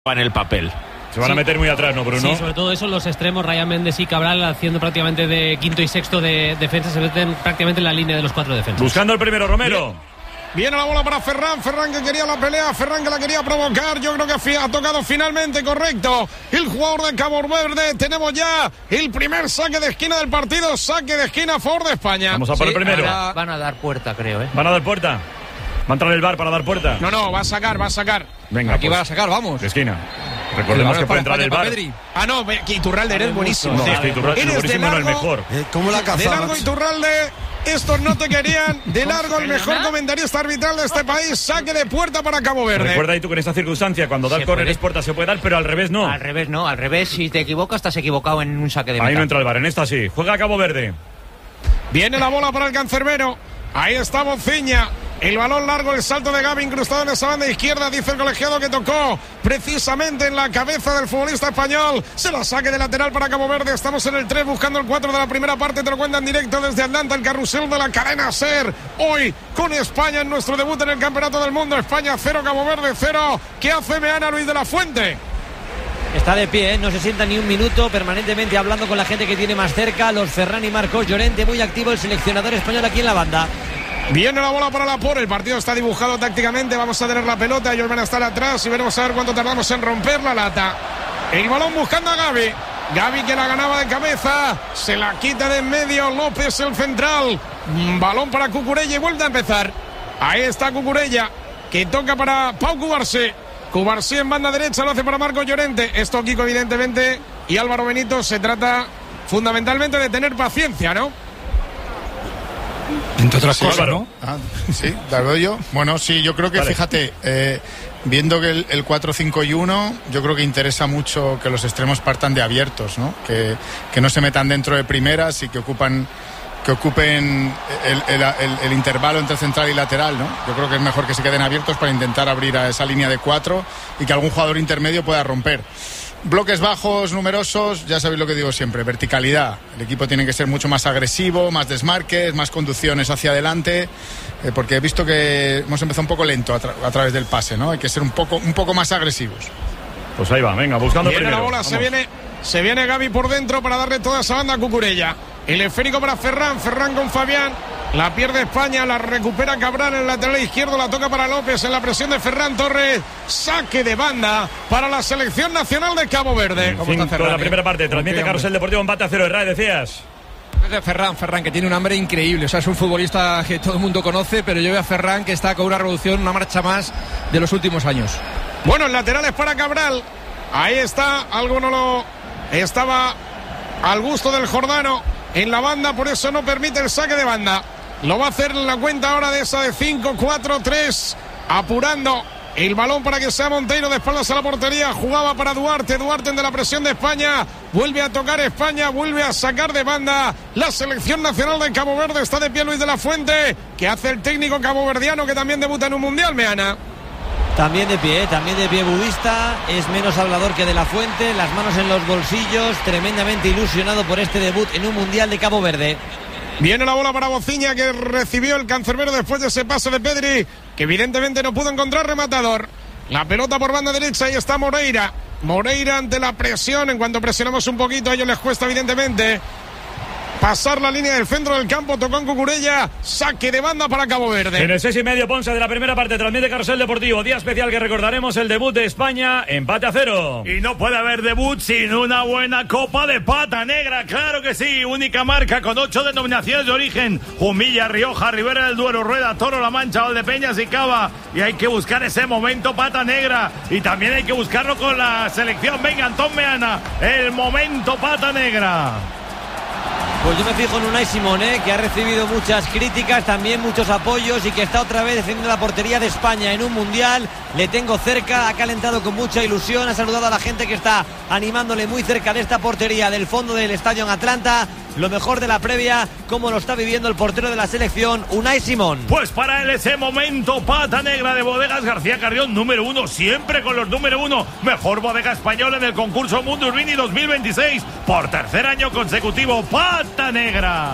en el papel. Se van a meter muy atrás, ¿no, Bruno? Sí, sobre todo eso, los extremos, Ryan Méndez y Cabral, haciendo prácticamente de quinto y sexto de defensa, se meten prácticamente en la línea de los cuatro defensas. Buscando el primero, Romero. Viene la bola para Ferran que quería la pelea, Ferran que la quería provocar, yo creo que ha tocado finalmente, correcto, el jugador de Cabo Verde. Tenemos ya el primer saque de esquina del partido, saque de esquina a favor de España. Vamos a por el primero. Van a dar puerta, creo, ¿Van a dar puerta? ¿Va a entrar el VAR para dar puerta? No, va a sacar. Venga, aquí pues, van a sacar, vamos. de esquina. Recordemos que puede entrar el VAR. Ah, no, Iturralde, eres buenísimo. No, es que Iturralde es buenísimo, no el mejor. ¿Cómo la De cazamos? largo Iturralde, estos no te querían. De largo el mejor comentarista arbitral de este país, saque de puerta para Cabo Verde. Recuerda ahí tú que en esta circunstancia, cuando da el córner es puerta, se puede dar, pero al revés no. Al revés no, al revés, si te equivocas, estás equivocado en un saque de meta. Ahí no entra el VAR, en esta sí. Juega Cabo Verde. Viene la bola para el cancerbero. Ahí está Bociña. El balón largo, el salto de Gavi incrustado en esa banda izquierda. Dice el colegiado que tocó precisamente en la cabeza del futbolista español. Se la saque de lateral para Cabo Verde. Estamos en el 3 buscando el 4 de la primera parte. Te lo cuentan directo desde Atlanta, el carrusel de la cadena SER. Hoy con España en nuestro debut en el Campeonato del Mundo. España 0, Cabo Verde 0. ¿Qué hace Meana, Luis de la Fuente? Está de pie, no se sienta ni un minuto, permanentemente hablando con la gente que tiene más cerca. Los Ferran y Marcos Llorente, muy activo el seleccionador español aquí en la banda. Viene la bola para Laporte, el partido está dibujado tácticamente, vamos a tener la pelota, ellos van a estar atrás y veremos a ver cuánto tardamos en romper la lata. El balón buscando a Gavi, Gavi que la ganaba de cabeza, se la quita de en medio, López el central, balón para Cucurella y vuelve a empezar. Ahí está Cucurella, que toca para Pau Cubarsí. Cubarsí en banda derecha, lo hace para Marcos Llorente. Esto, Kiko, evidentemente, y Álvaro Benito, se trata fundamentalmente de tener paciencia, ¿no? Entre otras Sí, cosas, claro. ¿no? Sí, la doy yo. Bueno, sí, yo creo que, Vale. fíjate, viendo que el 4-5-1, yo creo que interesa mucho que los extremos partan de abiertos, ¿no? Que no se metan dentro de primeras y que ocupen el intervalo entre central y lateral, ¿no? Yo creo que es mejor que se queden abiertos para intentar abrir a esa línea de 4 y que algún jugador intermedio pueda romper. Bloques bajos, numerosos, ya sabéis lo que digo siempre, verticalidad. El equipo tiene que ser mucho más agresivo, más desmarques, más conducciones hacia adelante, porque he visto que hemos empezado un poco lento a través del pase, ¿no? Hay que ser un poco más agresivos. Pues ahí va, venga, buscando Viene primero. la bola, Vamos. se viene Gavi por dentro para darle toda esa banda a Cucurella. El esférico para Ferran con Fabián. La pierde España, la recupera Cabral en el lateral izquierdo, la toca para López en la presión de Ferran Torres. Saque de banda para la selección nacional de Cabo Verde. Cinco de la primera parte, transmite Carrusel Deportivo, empate a 0. Ray, decías. Ferran, que tiene un hambre increíble. O sea, es un futbolista que todo el mundo conoce, pero yo veo a Ferran que está con una revolución, una marcha más de los últimos años. Bueno, el lateral es para Cabral. Ahí está, algo no lo estaba al gusto del Jordano en la banda, por eso no permite el saque de banda. Lo va a hacer en la cuenta ahora de esa de 5-4-3, apurando el balón para que sea Monteiro de espaldas a la portería. Jugaba para Duarte de la presión de España. Vuelve a tocar España, vuelve a sacar de banda. La selección nacional de Cabo Verde está de pie Luis de la Fuente. ¿Qué hace el técnico caboverdiano que también debuta en un mundial, Meana? También de pie Budista, es menos hablador que de la Fuente, las manos en los bolsillos, tremendamente ilusionado por este debut en un mundial de Cabo Verde. Viene la bola para Bociña, que recibió el cancerbero después de ese pase de Pedri, que evidentemente no pudo encontrar rematador. La pelota por banda derecha, ahí está Moreira ante la presión. En cuanto presionamos un poquito, a ellos les cuesta evidentemente pasar la línea del centro del campo. Tocó en Cucurella, saque de banda para Cabo Verde. En el 6:30, Ponce de la primera parte, transmite Carrusel Deportivo. Día especial que recordaremos, el debut de España, empate a 0. Y no puede haber debut sin una buena copa de pata negra, claro que sí. Única marca con 8 denominaciones de origen: Jumilla, Rioja, Ribera del Duero, Rueda, Toro, La Mancha, Valdepeñas y Cava. Y hay que buscar ese momento pata negra. Y también hay que buscarlo con la selección. Venga, Antón Meana, el momento pata negra. Pues yo me fijo en Unai Simón, que ha recibido muchas críticas, también muchos apoyos y que está otra vez defendiendo la portería de España en un mundial. Le tengo cerca, ha calentado con mucha ilusión, ha saludado a la gente que está animándole muy cerca de esta portería del fondo del estadio en Atlanta. Lo mejor de la previa, cómo lo está viviendo el portero de la selección, Unai Simón. Pues para él ese momento pata negra de Bodegas García Carrión, número 1, siempre con los número 1. Mejor bodega española en el concurso Mundo Urbini 2026. Por tercer año consecutivo, pata negra.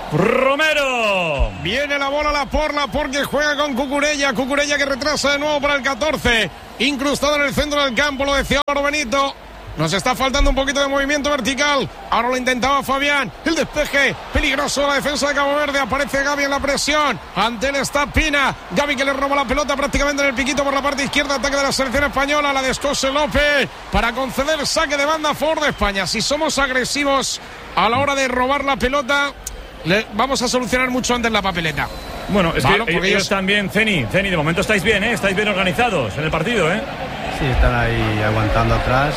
Romero. Viene la bola Laporte que juega con Cucurella que retrasa de nuevo para el 14. incrustado en el centro del campo, lo decía Álvaro Benito. Nos está faltando un poquito de movimiento vertical. Ahora lo intentaba Fabián. El despeje peligroso de la defensa de Cabo Verde. Aparece Gavi en la presión. Ante él está Pina. Gavi que le roba la pelota prácticamente en el piquito por la parte izquierda. Ataque de la selección española. La descose López para conceder saque de banda a favor de España. Si somos agresivos a la hora de robar la pelota, vamos a solucionar mucho antes la papeleta. Bueno, es Vale, que ellos también, Ceni, de momento estáis bien, ¿eh? Estáis bien organizados en el partido, ¿eh? Sí, están ahí aguantando atrás.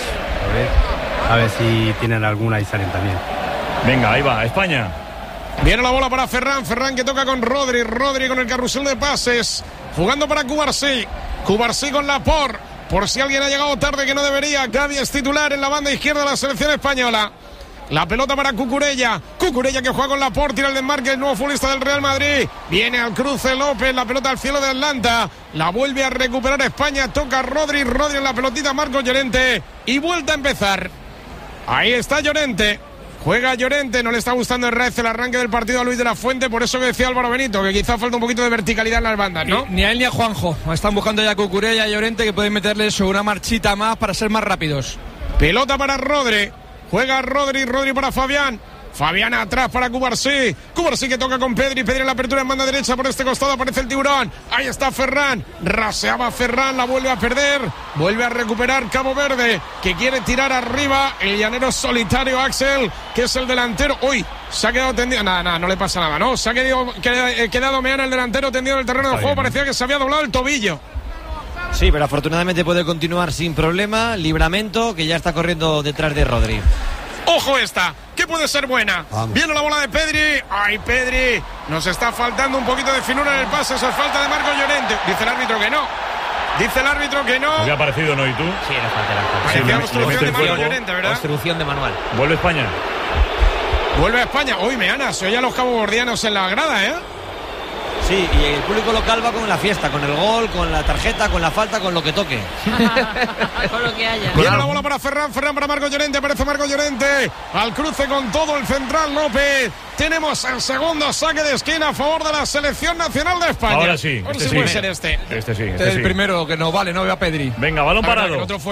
A ver si tienen alguna y salen también. Venga, ahí va, España. Viene la bola para Ferran. Ferran que toca con Rodri. Rodri con el carrusel de pases. Jugando para Cubarsí. Cubarsí con Laporte. Por si alguien ha llegado tarde que no debería. Gavi es titular en la banda izquierda de la selección española. La pelota para Cucurella. Cucurella que juega con Laporte. Tira el desmarque, el nuevo futbolista del Real Madrid. Viene al cruce López. La pelota al cielo de Atlanta. La vuelve a recuperar España. Toca Rodri. Rodri en la pelotita. Marcos Llorente. Y vuelta a empezar. Ahí está Llorente. Juega Llorente. No le está gustando el arranque del partido a Luis de la Fuente. Por eso que decía Álvaro Benito, que quizá falta un poquito de verticalidad en las bandas, ¿no? Ni a él ni a Juanjo. Están buscando ya a Cucurella y a Llorente, que pueden meterle eso, una marchita más para ser más rápidos. Pelota para Rodri. Juega Rodri para Fabián. Fabián atrás para Cubarsí. Cubarsí que toca con Pedri. Pedri en la apertura en banda derecha. Por este costado aparece el tiburón. Ahí está Ferran. Raseaba Ferran. La vuelve a perder. Vuelve a recuperar Cabo Verde, que quiere tirar arriba. El llanero solitario Axel, que es el delantero. Uy, se ha quedado tendido. Nada, no le pasa nada, ¿no? Se ha quedado Meana, el delantero, tendido en el terreno de juego. Parecía que se había doblado el tobillo. Sí, pero afortunadamente puede continuar sin problema. Livramento, que ya está corriendo detrás de Rodri. ¡Ojo esta! Que puede ser buena. Vamos. Viene la bola de Pedri. ¡Ay, Pedri! Nos está faltando un poquito de finura en el pase. Eso es falta de Marcos Llorente. Dice el árbitro que no. ¿Qué ha parecido, no? ¿Y tú? Sí, era falta. Parecía obstrucción de Marcos Llorente, ¿verdad? Obstrucción de manual. Vuelve España. Vuelve a España. Uy, Meana, se oye a los caboverdianos en la grada, ¿eh? Sí, y el público local va con la fiesta, con el gol, con la tarjeta, con la falta, con lo que toque. Con lo que haya. Viene la bola para Ferran para Marcos Llorente. Aparece Marcos Llorente al cruce con todo el central López. Tenemos el segundo saque de esquina a favor de la selección nacional de España. Ahora sí. Este sí puede ser este. Este sí. Es el primero que nos vale, no veo a Pedri. Venga, balón parado.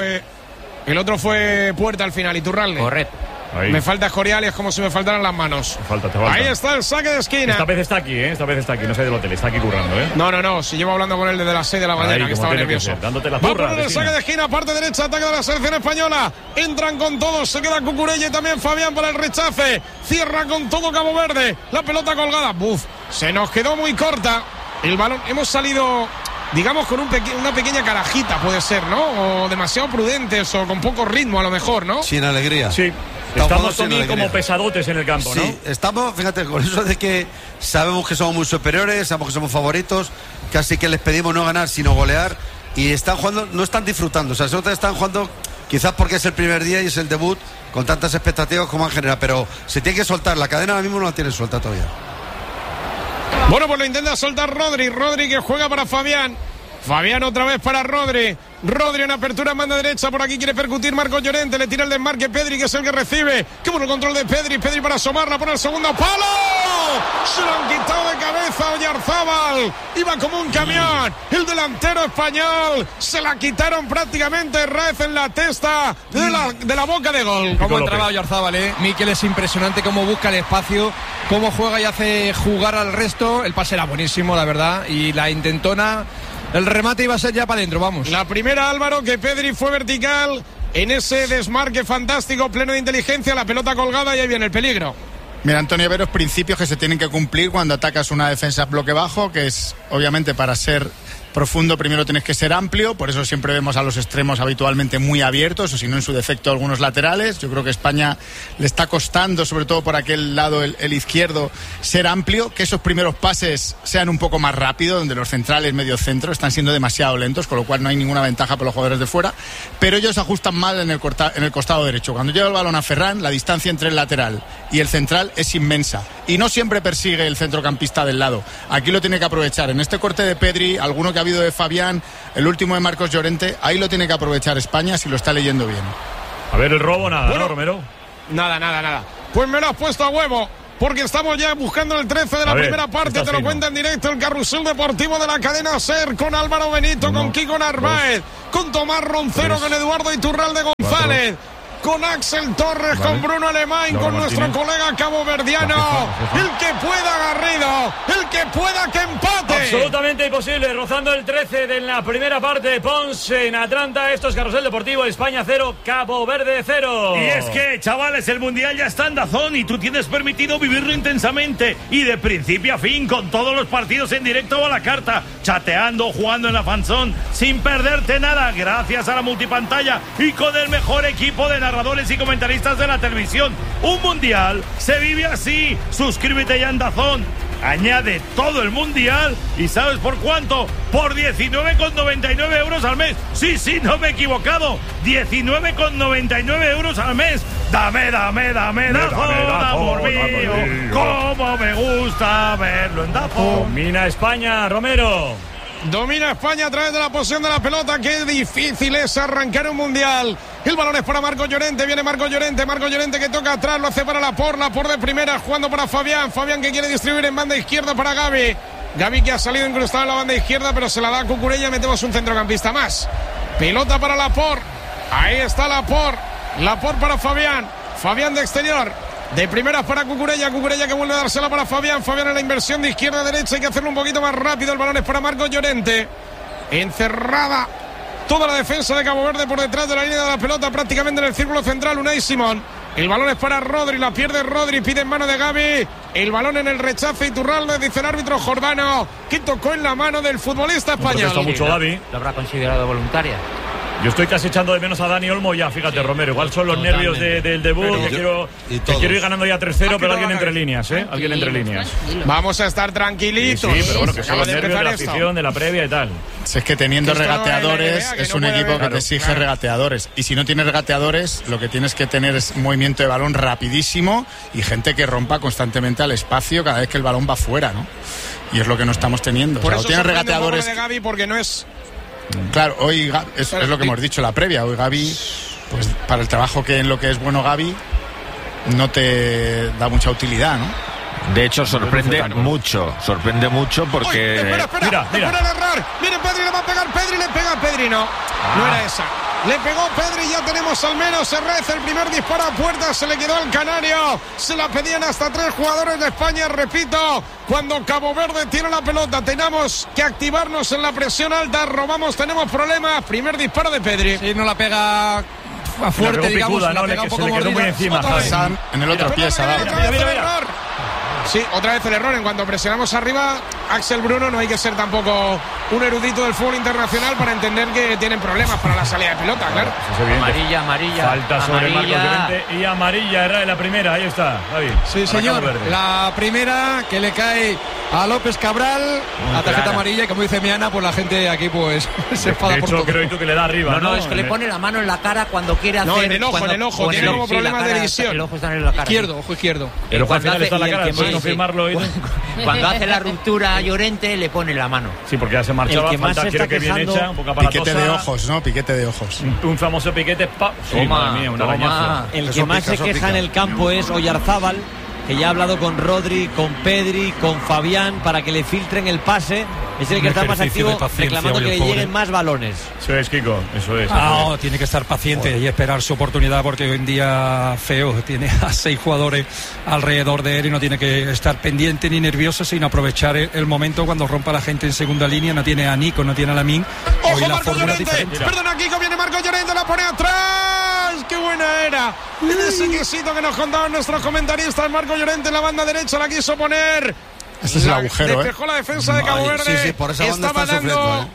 El otro fue Puerta al final, Iturralde. Correcto. Ahí. Me falta Escorial y es como si me faltaran las manos. Te falta. Ahí está el saque de esquina. Esta vez está aquí, ¿eh? No sé del hotel, está aquí currando, ¿eh? No, si llevo hablando con él desde las 6 de la mañana, ahí, que estaba nervioso. Dándote la Va a zurra, poner el saque de esquina, parte derecha, ataque de la selección española. Entran con todos, se queda Cucurella y también Fabián para el rechace. Cierra con todo Cabo Verde. La pelota colgada. Se nos quedó muy corta. El balón, hemos salido, digamos, con una pequeña carajita, puede ser, ¿no? O demasiado prudentes o con poco ritmo a lo mejor, ¿no? Sin alegría. Sí. Estamos como pesadotes en el campo, ¿no? Sí, estamos, fíjate, con eso de que sabemos que somos muy superiores, sabemos que somos favoritos, casi que les pedimos no ganar, sino golear, y están jugando, no están disfrutando, o sea, se están jugando, quizás porque es el primer día y es el debut, con tantas expectativas como han generado, pero se tiene que soltar, la cadena ahora mismo no la tiene suelta todavía. Bueno, pues lo intenta soltar Rodri que juega para Fabián. Fabián otra vez para Rodri en apertura en banda derecha. Por aquí quiere percutir Marcos Llorente. Le tira el desmarque Pedri, que es el que recibe. Qué bueno el control de Pedri para asomarla por el segundo palo. Se lo han quitado de cabeza Oyarzábal. Iba como un camión. El delantero español. Se la quitaron prácticamente Raez en la testa de la boca de gol. Cómo entraba Oyarzábal, Mikel es impresionante cómo busca el espacio, cómo juega y hace jugar al resto. El pase era buenísimo, la verdad. Y la intentona. El remate iba a ser ya para adentro, vamos. La primera, Álvaro, que Pedri fue vertical en ese desmarque fantástico, pleno de inteligencia, la pelota colgada y ahí viene el peligro. Mira, Antonio, veros principios que se tienen que cumplir cuando atacas una defensa bloque bajo, que es, obviamente, para ser profundo primero tienes que ser amplio, por eso siempre vemos a los extremos habitualmente muy abiertos, o si no en su defecto algunos laterales. Yo creo que España le está costando, sobre todo por aquel lado, el izquierdo, ser amplio, que esos primeros pases sean un poco más rápidos, donde los centrales medio centro están siendo demasiado lentos, con lo cual no hay ninguna ventaja para los jugadores de fuera, pero ellos ajustan mal en el costado derecho. Cuando llega el balón a Ferran, la distancia entre el lateral y el central es inmensa, y no siempre persigue el centrocampista del lado. Aquí lo tiene que aprovechar. En este corte de Pedri, alguno que ha habido de Fabián, el último de Marcos Llorente, ahí lo tiene que aprovechar España si lo está leyendo bien. A ver, el robo, nada, bueno, ¿no, Romero? Nada. Pues me lo has puesto a huevo, porque estamos ya buscando el 13 de la primera parte. Te lo cuenta en directo el carrusel deportivo de la cadena SER, con Álvaro Benito, con Kiko Narváez, con Tomás Roncero, con Eduardo Iturralde González, con Axel Torres, con Bruno Alemán, con nuestro colega caboverdiano. El que pueda, Garrido, el que pueda, que empate. Absolutamente imposible, rozando el 13 de la primera parte. Pons en Atlanta. Esto es Carrusel Deportivo. España 0, Cabo Verde 0. Y es que, chavales, el Mundial ya está en DAZN y tú tienes permitido vivirlo intensamente y de principio a fin, con todos los partidos en directo o a la carta, chateando, jugando en la fanzone, sin perderte nada, gracias a la multipantalla y con el mejor equipo de narradores y comentaristas de la televisión. Un Mundial se vive así. Suscríbete ya en DAZN. Añade todo el Mundial y ¿sabes por cuánto? Por 19,99 euros al mes. Sí, no me he equivocado. 19,99 euros al mes. Dame, amor mío. Cómo me gusta verlo en DAZN. Domina España, Romero. Domina España a través de la posesión de la pelota. Qué difícil es arrancar un Mundial. El balón es para Marco Llorente. Viene Marco Llorente que toca atrás. Lo hace para Laporte de primera, jugando para Fabián que quiere distribuir en banda izquierda para Gavi que ha salido incrustado en la banda izquierda, pero se la da a Cucurella. Metemos un centrocampista más. Pelota para Laporte. Ahí está Laporte para Fabián de exterior. De primeras para Cucurella que vuelve a dársela para Fabián en la inversión de izquierda a derecha. Hay que hacerlo un poquito más rápido. El balón es para Marco Llorente. Encerrada toda la defensa de Cabo Verde por detrás de la línea de la pelota, prácticamente en el círculo central. Unai Simón. El balón es para Rodri, la pierde Rodri, pide en mano de Gavi. El balón en el rechazo Iturralde, dice el árbitro Jordano, que tocó en la mano del futbolista español. Mucho Gavi. Lo habrá considerado voluntaria. Yo estoy casi echando de menos a Dani Olmo ya, fíjate, sí, Romero. Igual son los nervios del debut, que quiero ir ganando ya 3-0, pero alguien entre líneas, ¿eh? Alguien entre líneas. Vamos a estar tranquilitos. Sí, pero bueno, que son los nervios de la afición, de la previa y tal. Si es que teniendo regateadores, es un equipo que te exige regateadores. Y si no tienes regateadores, lo que tienes que tener es movimiento de balón rapidísimo y gente que rompa constantemente al espacio cada vez que el balón va fuera, ¿no? Y es lo que no estamos teniendo. Por o sea, eso tienes regateadores. De Gavi porque no es... Claro, hoy es lo que hemos dicho, la previa. Hoy Gavi, pues para el trabajo que en lo que es bueno Gavi, no te da mucha utilidad, ¿no? De hecho, sorprende mucho porque... Uy, espera, el error. Viene Pedri, le va a pegar Pedri, le pega a Pedri, no era esa. Le pegó Pedri, ya tenemos al menos Herrez, el primer disparo a puerta, se le quedó al canario. Se la pedían hasta 3 jugadores de España, repito. Cuando Cabo Verde tiene la pelota, tenemos que activarnos en la presión alta, robamos, tenemos problemas. Primer disparo de Pedri. Sí, no la pega a fuerte, digamos, picuda, la pega un poco se le quedó muy encima. En el otro pie se ha dado. Mira. Sí, otra vez el error. En cuanto presionamos arriba, Axel Bruno, no hay que ser tampoco un erudito del fútbol internacional para entender que tienen problemas para la salida de pelota, claro. Amarilla. Falta sobre Marcos Llorente y amarilla, era de la primera, ahí está, Javi. Sí, señor. La primera que le cae a López Cabral, la tarjeta amarilla, y como dice Miana, pues la gente aquí pues se enfada por todo. Creo que le da arriba. No, es que le pone la mano en la cara cuando quiere hacer... No, en el ojo, tiene como problemas de visión. El ojo está en la cara. Ojo izquierdo. El ojo al final está en la cara, puedes confirmarlo. Cuando hace la ruptura a Llorente, le pone la mano. Sí, porque ya se marchaba, falta quiero que bien hecha, un poco aparatosa. Piquete de ojos, ¿no? Piquete de ojos. Un famoso piquete, toma. El que más se queja en el campo es Oyarzábal, que ya ha hablado con Rodri, con Pedri, con Fabián para que le filtren el pase. Es el que está más activo reclamando que le lleguen más balones. Eso es, Kiko, eso es. No, tiene que estar paciente y esperar su oportunidad, porque hoy en día feo, tiene a 6 jugadores alrededor de él y no tiene que estar pendiente ni nervioso, sino aprovechar el momento cuando rompa la gente en segunda línea. No tiene a Nico, no tiene a Lamín. ¡Ojo, Marco Llorente! Perdona, Kiko, viene Marco Llorente, la pone atrás. ¡Qué buena era! Ese quesito que nos contaban nuestros comentaristas. Marco Llorente en la banda derecha la quiso poner. Ese es el agujero, despejó la defensa de Cabo Verde. Sí, por esa banda está sufriendo,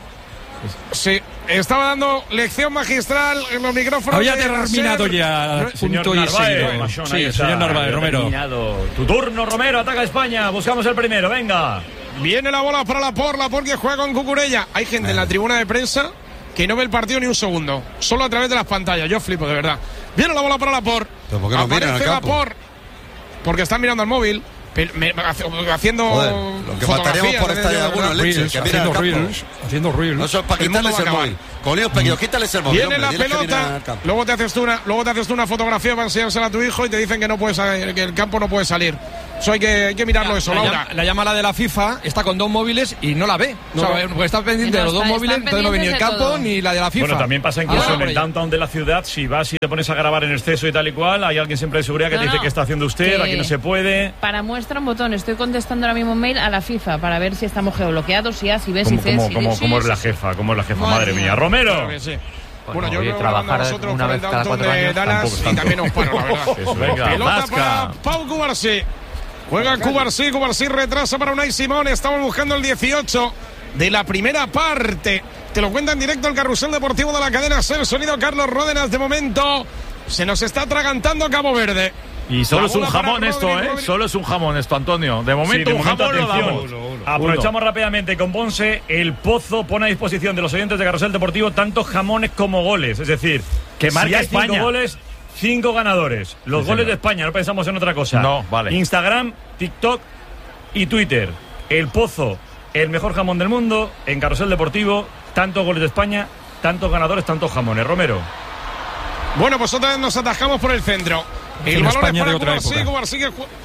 estaba dando lección magistral en los micrófonos. Había terminado ya. Señor Narváez. Sí, señor Narváez, Romero. Tu turno, Romero, ataca España. Buscamos el primero, venga. Viene la bola para Laporte que juega con Cucurella. Hay gente en la tribuna de prensa que no ve el partido ni un segundo, solo a través de las pantallas. Yo flipo, de verdad. Viene la bola para Laporte. ¿Pero por qué no miran al campo? Laporte porque están mirando al móvil. Haciendo lo que faltaríamos por esta de alguna leche, que haciendo reels. No son para quitarles el móvil. Con niños pequeños, quítales el móvil. Viene la pelota, luego te haces tú una fotografía para enseñársela a tu hijo y te dicen que no puedes, que el campo no puede salir. Eso hay que mirarlo, eso, Laura. La llama la de la FIFA, está con 2 móviles y no la ve. Porque está pendiente de los 2 móviles, entonces no ve ni el campo ni la de la FIFA. Bueno, también pasa incluso en el downtown de la ciudad, si vas y te pones a grabar en exceso y tal y cual, hay alguien siempre de seguridad que te dice que está haciendo usted, aquí no se puede. Para muestra un botón, estoy contestando ahora mismo un mail a la FIFA para ver si estamos geobloqueados, si A, si B, si C, si D. ¿Cómo es la jefa? ¿Cómo es la jefa? Madre mía. ¡Romero! Bueno, yo creo que nosotros con el downtown de Dallas y también nos paro, la verdad. Venga, pelota para Pau Cubarsí. Juega Cubarsí retrasa para Unai Simón. Estamos buscando el 18 de la primera parte. Te lo cuenta en directo el Carrusel Deportivo de la cadena SER. Sonido Carlos Ródenas. De momento se nos está atragantando Cabo Verde. Y solo es un jamón esto, Solo es un jamón esto, Antonio. De momento, un jamón lo damos. Aprovechamos rápidamente con Ponce. El Pozo pone a disposición de los oyentes de Carrusel Deportivo tanto jamones como goles. Es decir, que marca si hay 5 España. goles, 5 ganadores. Los goles de España, no pensamos en otra cosa. No, vale. Instagram, TikTok y Twitter. El Pozo, el mejor jamón del mundo. En Carrusel Deportivo, tantos goles de España, tantos ganadores, tantos jamones. Romero. Bueno, pues otra vez nos atajamos por el centro. El balón es para Cubarsí,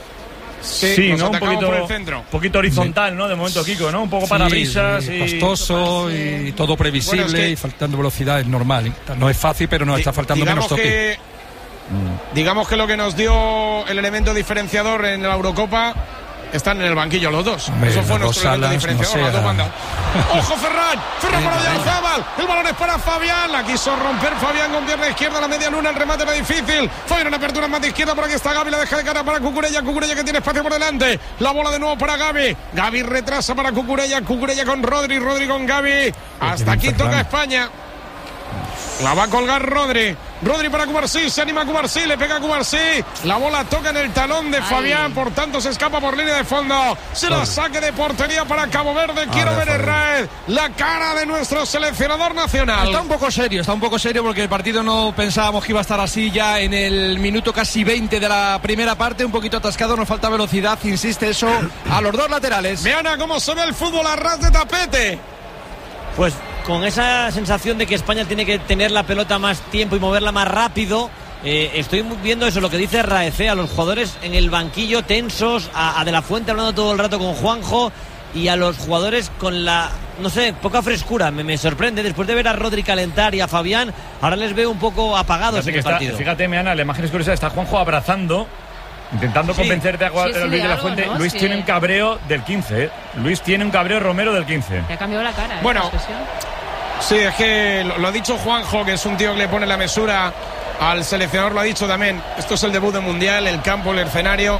Sí, ¿no? Un poquito horizontal, ¿no? De momento, Kiko, ¿no? Un poco parabrisas y costoso y todo previsible, bueno, y faltando velocidad es normal. No es fácil, pero nos está faltando menos toque. Digamos que lo que nos dio el elemento diferenciador en la Eurocopa están en el banquillo los dos. Hombre, eso fue nuestro elemento diferenciador, las dos bandas. ¡Ojo, Ferran! ¡Ferran para Oyarzabal! El balón es para Fabián. La quiso romper Fabián con pierna izquierda. La media luna, el remate era difícil. Fabián en apertura en mata izquierda. Por aquí está Gavi. La deja de cara para Cucurella. Cucurella que tiene espacio por delante. La bola de nuevo para Gavi. Gavi retrasa para Cucurella. Cucurella con Rodri. Rodri con Gavi. Hasta aquí toca España. La va a colgar Rodri. Rodri para Cubarsí, se anima Cubarsí, le pega a Cubarsí. La bola toca en el talón de Fabián, por tanto se escapa por línea de fondo. Se la saque de portería para Cabo Verde. Quiero ver Herrera, la cara de nuestro seleccionador nacional. Está un poco serio porque el partido no pensábamos que iba a estar así ya en el minuto casi 20 de la primera parte. Un poquito atascado, nos falta velocidad, insiste eso a los dos laterales. Vean cómo se ve el fútbol a ras de tapete. Pues con esa sensación de que España tiene que tener la pelota más tiempo y moverla más rápido, estoy viendo eso, lo que dice Raece, a los jugadores en el banquillo tensos, a De La Fuente hablando todo el rato con Juanjo y a los jugadores con la, no sé, poca frescura. Me sorprende, después de ver a Rodri calentar y a Fabián, ahora les veo un poco apagados en el partido. Fíjate, Meana, la imagen es curiosa, está Juanjo abrazando, intentando convencerte a Luis de La Fuente. ¿No? Luis tiene un cabreo del 15, Luis tiene un cabreo Romero del 15. Le ha cambiado la cara. Bueno, sí, es que lo ha dicho Juanjo, que es un tío que le pone la mesura al seleccionador, lo ha dicho también. Esto es el debut del Mundial, el campo, el escenario.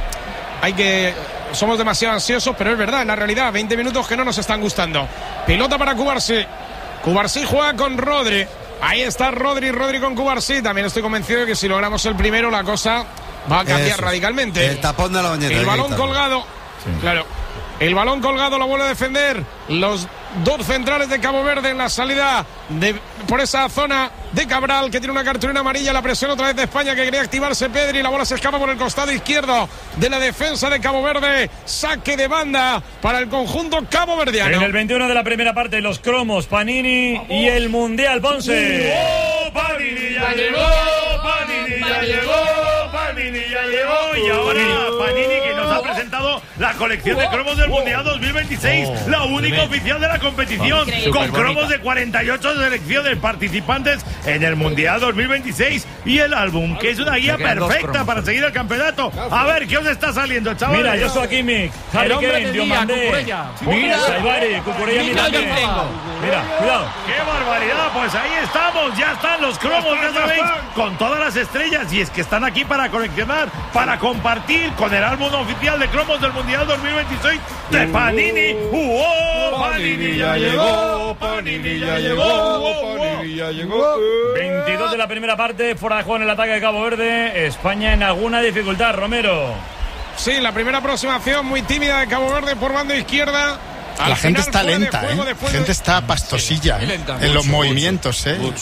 Somos demasiado ansiosos, pero es verdad, en la realidad, 20 minutos que no nos están gustando. Pelota para Cubarsí. Cubarsí juega con Rodri. Ahí está Rodri con Cubarsí. También estoy convencido de que si logramos el primero, la cosa va a cambiar radicalmente. El tapón de la bañera. El balón colgado. Sí. Claro. El balón colgado lo vuelve a defender los dos centrales de Cabo Verde en la salida por esa zona de Cabral, que tiene una cartulina amarilla. La presión otra vez de España, que quería activarse Pedri. La bola se escapa por el costado izquierdo de la defensa de Cabo Verde. Saque de banda para el conjunto caboverdiano. En el 21 de la primera parte, los cromos, Panini y el Mundial, Ponce. Panini ya llegó, Panini ya llegó, Panini ya llegó. Y ahora Panini, que nos ha presentado la colección de cromos del Mundial 2026, la única oficial de la competición, con cromos de 48 selecciones participantes en el Mundial 2026 y el álbum, que es una guía perfecta para seguir el campeonato. A ver, ¿qué os está saliendo, chavales? Mira, yo soy aquí, Mick, Harry Kane, Diomandé, mira, Saibari, Cucurella, mira, cuidado. ¡Qué barbaridad! Pues ahí estamos, ya están los cromos, ya sabéis, con todas las estrellas, y es que están aquí para coleccionar, para compartir con el álbum oficial de cromos del Mundial 2026 de Panini. Panini ya llegó, Panini ya llegó, Panini ya llegó. 22 de la primera parte, fuera de juego en el ataque de Cabo Verde. España en alguna dificultad, Romero. Sí, la primera aproximación muy tímida de Cabo Verde por banda izquierda. La gente está lenta, La gente está pastosilla en los movimientos,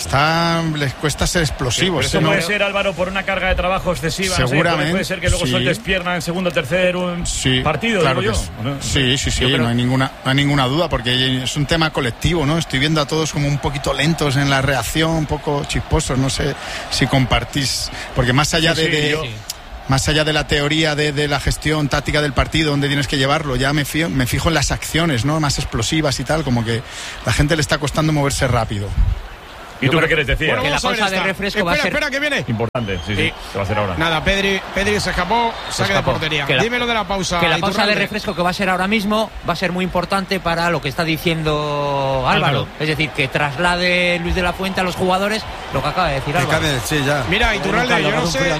les cuesta ser explosivos. Eso puede ser, Álvaro, por una carga de trabajo excesiva. Seguramente. Puede ser que luego sueltes pierna en segundo, tercer partido, claro digo yo. Sí, no hay ninguna duda, porque es un tema colectivo, ¿no? Estoy viendo a todos como un poquito lentos en la reacción, un poco chisposos, no sé si compartís, porque más allá más allá de la teoría de la gestión táctica del partido, donde tienes que llevarlo, ya me fijo en las acciones, ¿no? Más explosivas y tal, como que la gente le está costando moverse rápido. ¿Y tú qué quieres decir? Que la pausa de refresco va a ser... Espera, que viene. Importante, sí, que va a ser ahora. Nada, Pedri se escapó, saque de portería. Dime lo de la pausa. Que la pausa de refresco que va a ser ahora mismo va a ser muy importante para lo que está diciendo Álvaro. Es decir, que traslade Luis de la Fuente a los jugadores lo que acaba de decir Álvaro. Mira, Iturralde, yo no sé,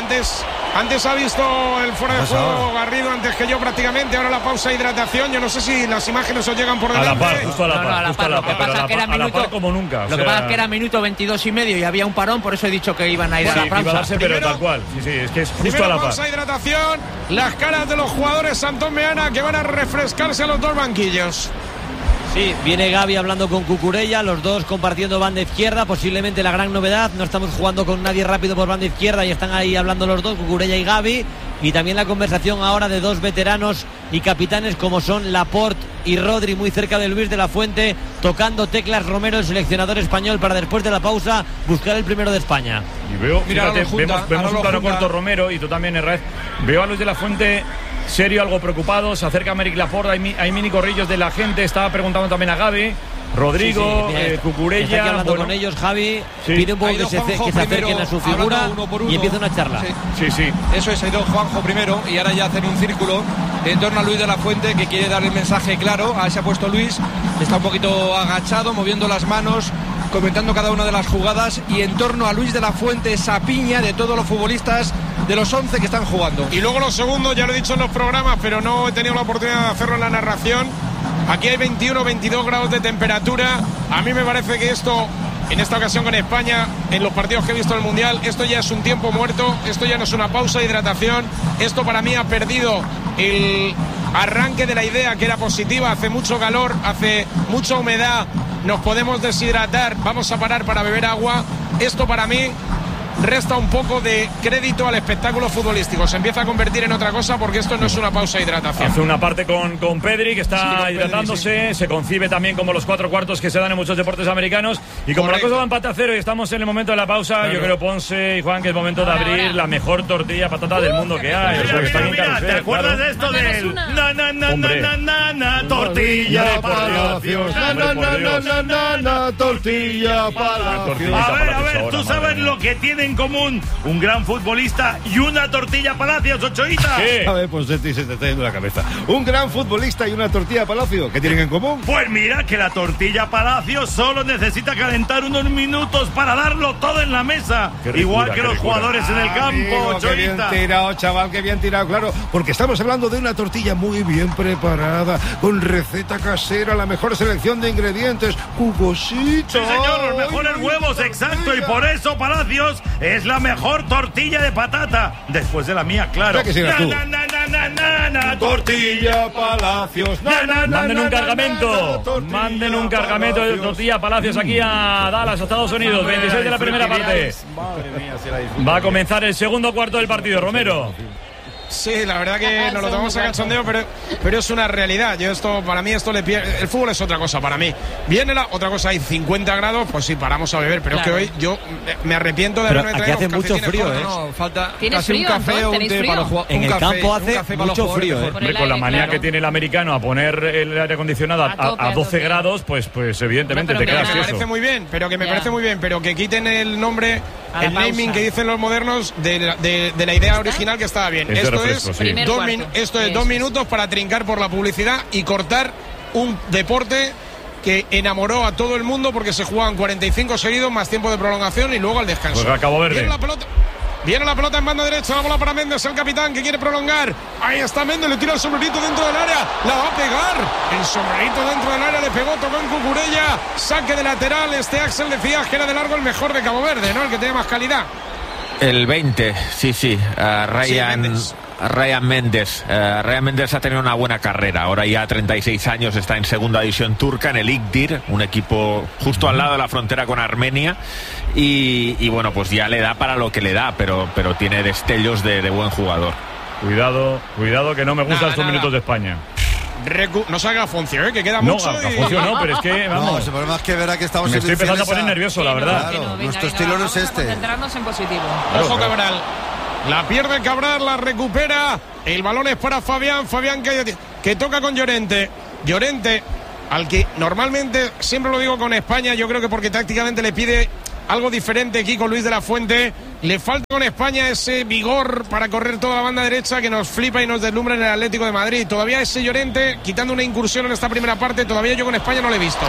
antes ha visto el fuera de juego Garrido antes que yo prácticamente, ahora la pausa de hidratación, yo no sé si las imágenes os llegan por delante. A la par, justo a la par. Lo que pasa es que era minuto como nunca. Lo que pasa es que era minuto 22 y medio y había un parón, por eso he dicho que iban a ir a la pausa. Iba a darse, pero tal cual. Sí, es que es justo a la par. Pausa de hidratación, las caras de los jugadores Antón Meana que van a refrescarse a los dos banquillos. Sí, viene Gavi hablando con Cucurella, los dos compartiendo banda izquierda, posiblemente la gran novedad, no estamos jugando con nadie rápido por banda izquierda y están ahí hablando los dos, Cucurella y Gavi, y también la conversación ahora de dos veteranos y capitanes como son Laporte y Rodri, muy cerca de Luis de la Fuente, tocando teclas Romero, el seleccionador español, para después de la pausa buscar el primero de España. Y veo, fíjate, vemos un plano corto Romero y tú también, Herrera, veo a Luis de la Fuente serio, algo preocupado, se acerca a Meric Laporte, hay mini corrillos de la gente, estaba preguntando también a Gavi, Rodrigo, Cucurella. Está aquí hablando con ellos, Javi, pide un poco que se acerquen a su figura y empieza una charla. Sí. Eso es, ha ido Juanjo primero y ahora ya hacen un círculo en torno a Luis de la Fuente, que quiere dar el mensaje claro. Ahí se ha puesto Luis, está un poquito agachado, moviendo las manos, comentando cada una de las jugadas, y en torno a Luis de la Fuente esa piña de todos los futbolistas, de los 11 que están jugando. Y luego los segundos, ya lo he dicho en los programas, pero no he tenido la oportunidad de hacerlo en la narración. Aquí hay 21-22 grados de temperatura. A mí me parece que esto, en esta ocasión con España, en los partidos que he visto en el Mundial, esto ya es un tiempo muerto, esto ya no es una pausa de hidratación, esto para mí ha perdido el arranque de la idea que era positiva. Hace mucho calor, hace mucha humedad, nos podemos deshidratar, vamos a parar para beber agua. Esto para mí resta un poco de crédito al espectáculo futbolístico, se empieza a convertir en otra cosa, porque esto no es una pausa de hidratación. Hace una parte con Pedri, que está hidratándose, Pedri, se concibe también como los 4 cuartos que se dan en muchos deportes americanos, y como la cosa va empate a 0 y estamos en el momento de la pausa, yo creo, Ponce y Juan, que es momento de abrir la mejor tortilla patata del mundo que hay. ¿Te acuerdas de esto del tortilla palacios? Tortilla palacios. A ver, tú sabes lo que tienen en común un gran futbolista y una tortilla Palacios, Ochoita. A ver, pues se te está yendo la cabeza. Un gran futbolista y una tortilla Palacio, ¿qué tienen en común? Pues mira, que la tortilla Palacios solo necesita calentar unos minutos para darlo todo en la mesa. Igual que los jugadores en el campo, Ochoita. Qué bien tirado, chaval, qué bien tirado, claro. Porque estamos hablando de una tortilla muy bien preparada, con receta casera, la mejor selección de ingredientes, jugosito. Sí, señor, los mejores huevos, exacto. Y por eso Palacios es la mejor tortilla de patata, después de la mía, claro. Tortilla Palacios. Manden un cargamento. Manden un cargamento de tortilla Palacios aquí a Dallas, Estados Unidos. 26 de la primera parte. Va a comenzar el segundo cuarto del partido, Romero. Sí, la verdad que nos lo tomamos a cachondeo, pero es una realidad. Para mí esto le pierde. El fútbol es otra cosa para mí. Viene otra cosa, hay 50 grados, pues sí, paramos a beber, pero claro, es que hoy yo me arrepiento de haberme traído. Aquí hace mucho frío, No, falta casi un café o un té para los jugadores. En el campo hace mucho frío, Con la manía que tiene el americano a poner el aire acondicionado a 12 grados, pues evidentemente te quedas tieso. Me parece muy bien, pero que quiten el nombre, el naming que dicen los modernos de la idea original, que estaba bien. Esto es 2 minutos para trincar por la publicidad y cortar un deporte que enamoró a todo el mundo, porque se juegan 45 seguidos más tiempo de prolongación y luego al descanso. Pues Cabo Verde. Viene la pelota en banda derecha, la bola para Méndez, el capitán, que quiere prolongar. Ahí está Méndez, le tira el sombrerito dentro del área, la va a pegar. El sombrerito dentro del área le pegó, tocó en Cucurella, saque de lateral. Axel decía que era de largo el mejor de Cabo Verde, ¿no? El que tiene más calidad. El 20, sí, a Ryan Ryan Méndez. Ryan Méndez ha tenido una buena carrera. Ahora ya 36 años, está en segunda división turca, en el İkdir, un equipo justo al lado de la frontera con Armenia. Y bueno, pues ya le da para lo que le da, pero tiene destellos de buen jugador. Cuidado que no me gustan estos minutos de España. No se haga Afonso, que queda mucho. Afonso no, pero es que vamos. No, el problema es que verá que estamos. Me estoy empezando a poner nervioso, la verdad. Claro, nuestro estilo no es este. Concentrarnos en positivo. Ojo Cabral. La pierde Cabral, la recupera. El balón es para Fabián. Fabián que toca con Llorente. Llorente, al que normalmente, siempre lo digo con España, yo creo que porque tácticamente le pide algo diferente aquí con Luis de la Fuente. Le falta con España ese vigor para correr toda la banda derecha que nos flipa y nos deslumbra en el Atlético de Madrid. Todavía ese Llorente, quitando una incursión en esta primera parte, todavía yo con España no lo he visto.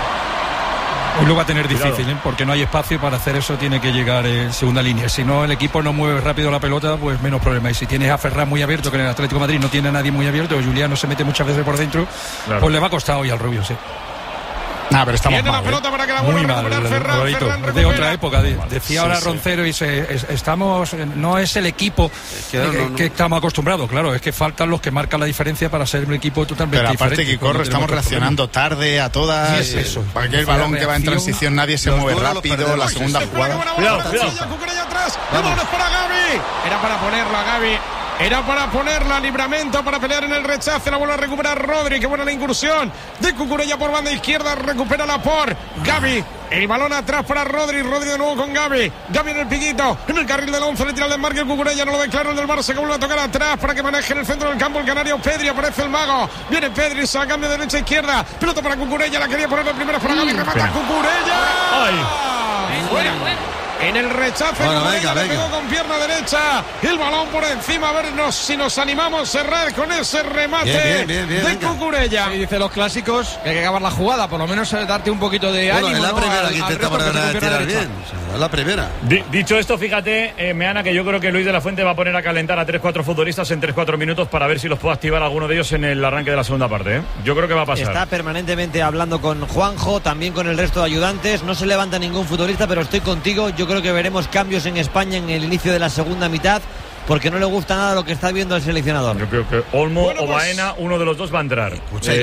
Hoy lo va a tener difícil, porque no hay espacio para hacer eso, tiene que llegar en segunda línea. Si no, el equipo no mueve rápido la pelota, pues menos problema. Y si tienes a Ferran muy abierto, que en el Atlético de Madrid no tiene a nadie muy abierto, o Julián se mete muchas veces por dentro, pues le va a costar hoy al Rubio, sí. Pero estamos Tiene mal, la pelota para que la vuelva a recuperar Ferran. De otra época, decía ahora Roncero, y estamos, no es el equipo que estamos acostumbrados, claro, es que faltan los que marcan la diferencia para ser un equipo totalmente diferente. Pero aparte, Quicorro, estamos reaccionando tarde a todas. Sí, eso. Para que el balón que va en transición nadie se mueve rápido, la segunda jugada. Cuidado. Cucurella atrás. El balón es para Gavi. Era para ponerla, Gavi. Era para ponerla, Livramento para pelear en el rechace. La vuelve a recuperar Rodri. Qué buena la incursión de Cucurella por banda izquierda. Recupérala por Gavi. El balón atrás para Rodri. Rodri de nuevo con Gavi. Gavi en el piquito. En el carril del 11 le tira el desmarque. El Cucurella no lo ve claro. El del Barça que vuelve a tocar atrás para que maneje en el centro del campo el canario Pedri. Aparece el mago. Viene Pedri. Se cambia de derecha a izquierda. Pelota para Cucurella. La quería poner de primera para Gavi. Remata Cucurella. Fuera. En el rechace, le pegó con pierna derecha. El balón por encima. A ver si nos animamos, Serrat, con ese remate de Cucurella. Y dice los clásicos que hay que acabar la jugada, por lo menos darte un poquito de ánimo. Es la primera que intentamos tirar bien. Es la primera. Dicho esto, fíjate, Meana, que yo creo que Luis de la Fuente va a poner a calentar a 3-4 futbolistas en 3-4 minutos para ver si los puede activar alguno de ellos en el arranque de la segunda parte. Yo creo que va a pasar. Está permanentemente hablando con Juanjo, también con el resto de ayudantes. No se levanta ningún futbolista, pero estoy contigo. Yo creo que veremos cambios en España en el inicio de la segunda mitad, porque no le gusta nada lo que está viendo el seleccionador. Yo creo que Olmo o Baena, uno de los dos va a entrar. Si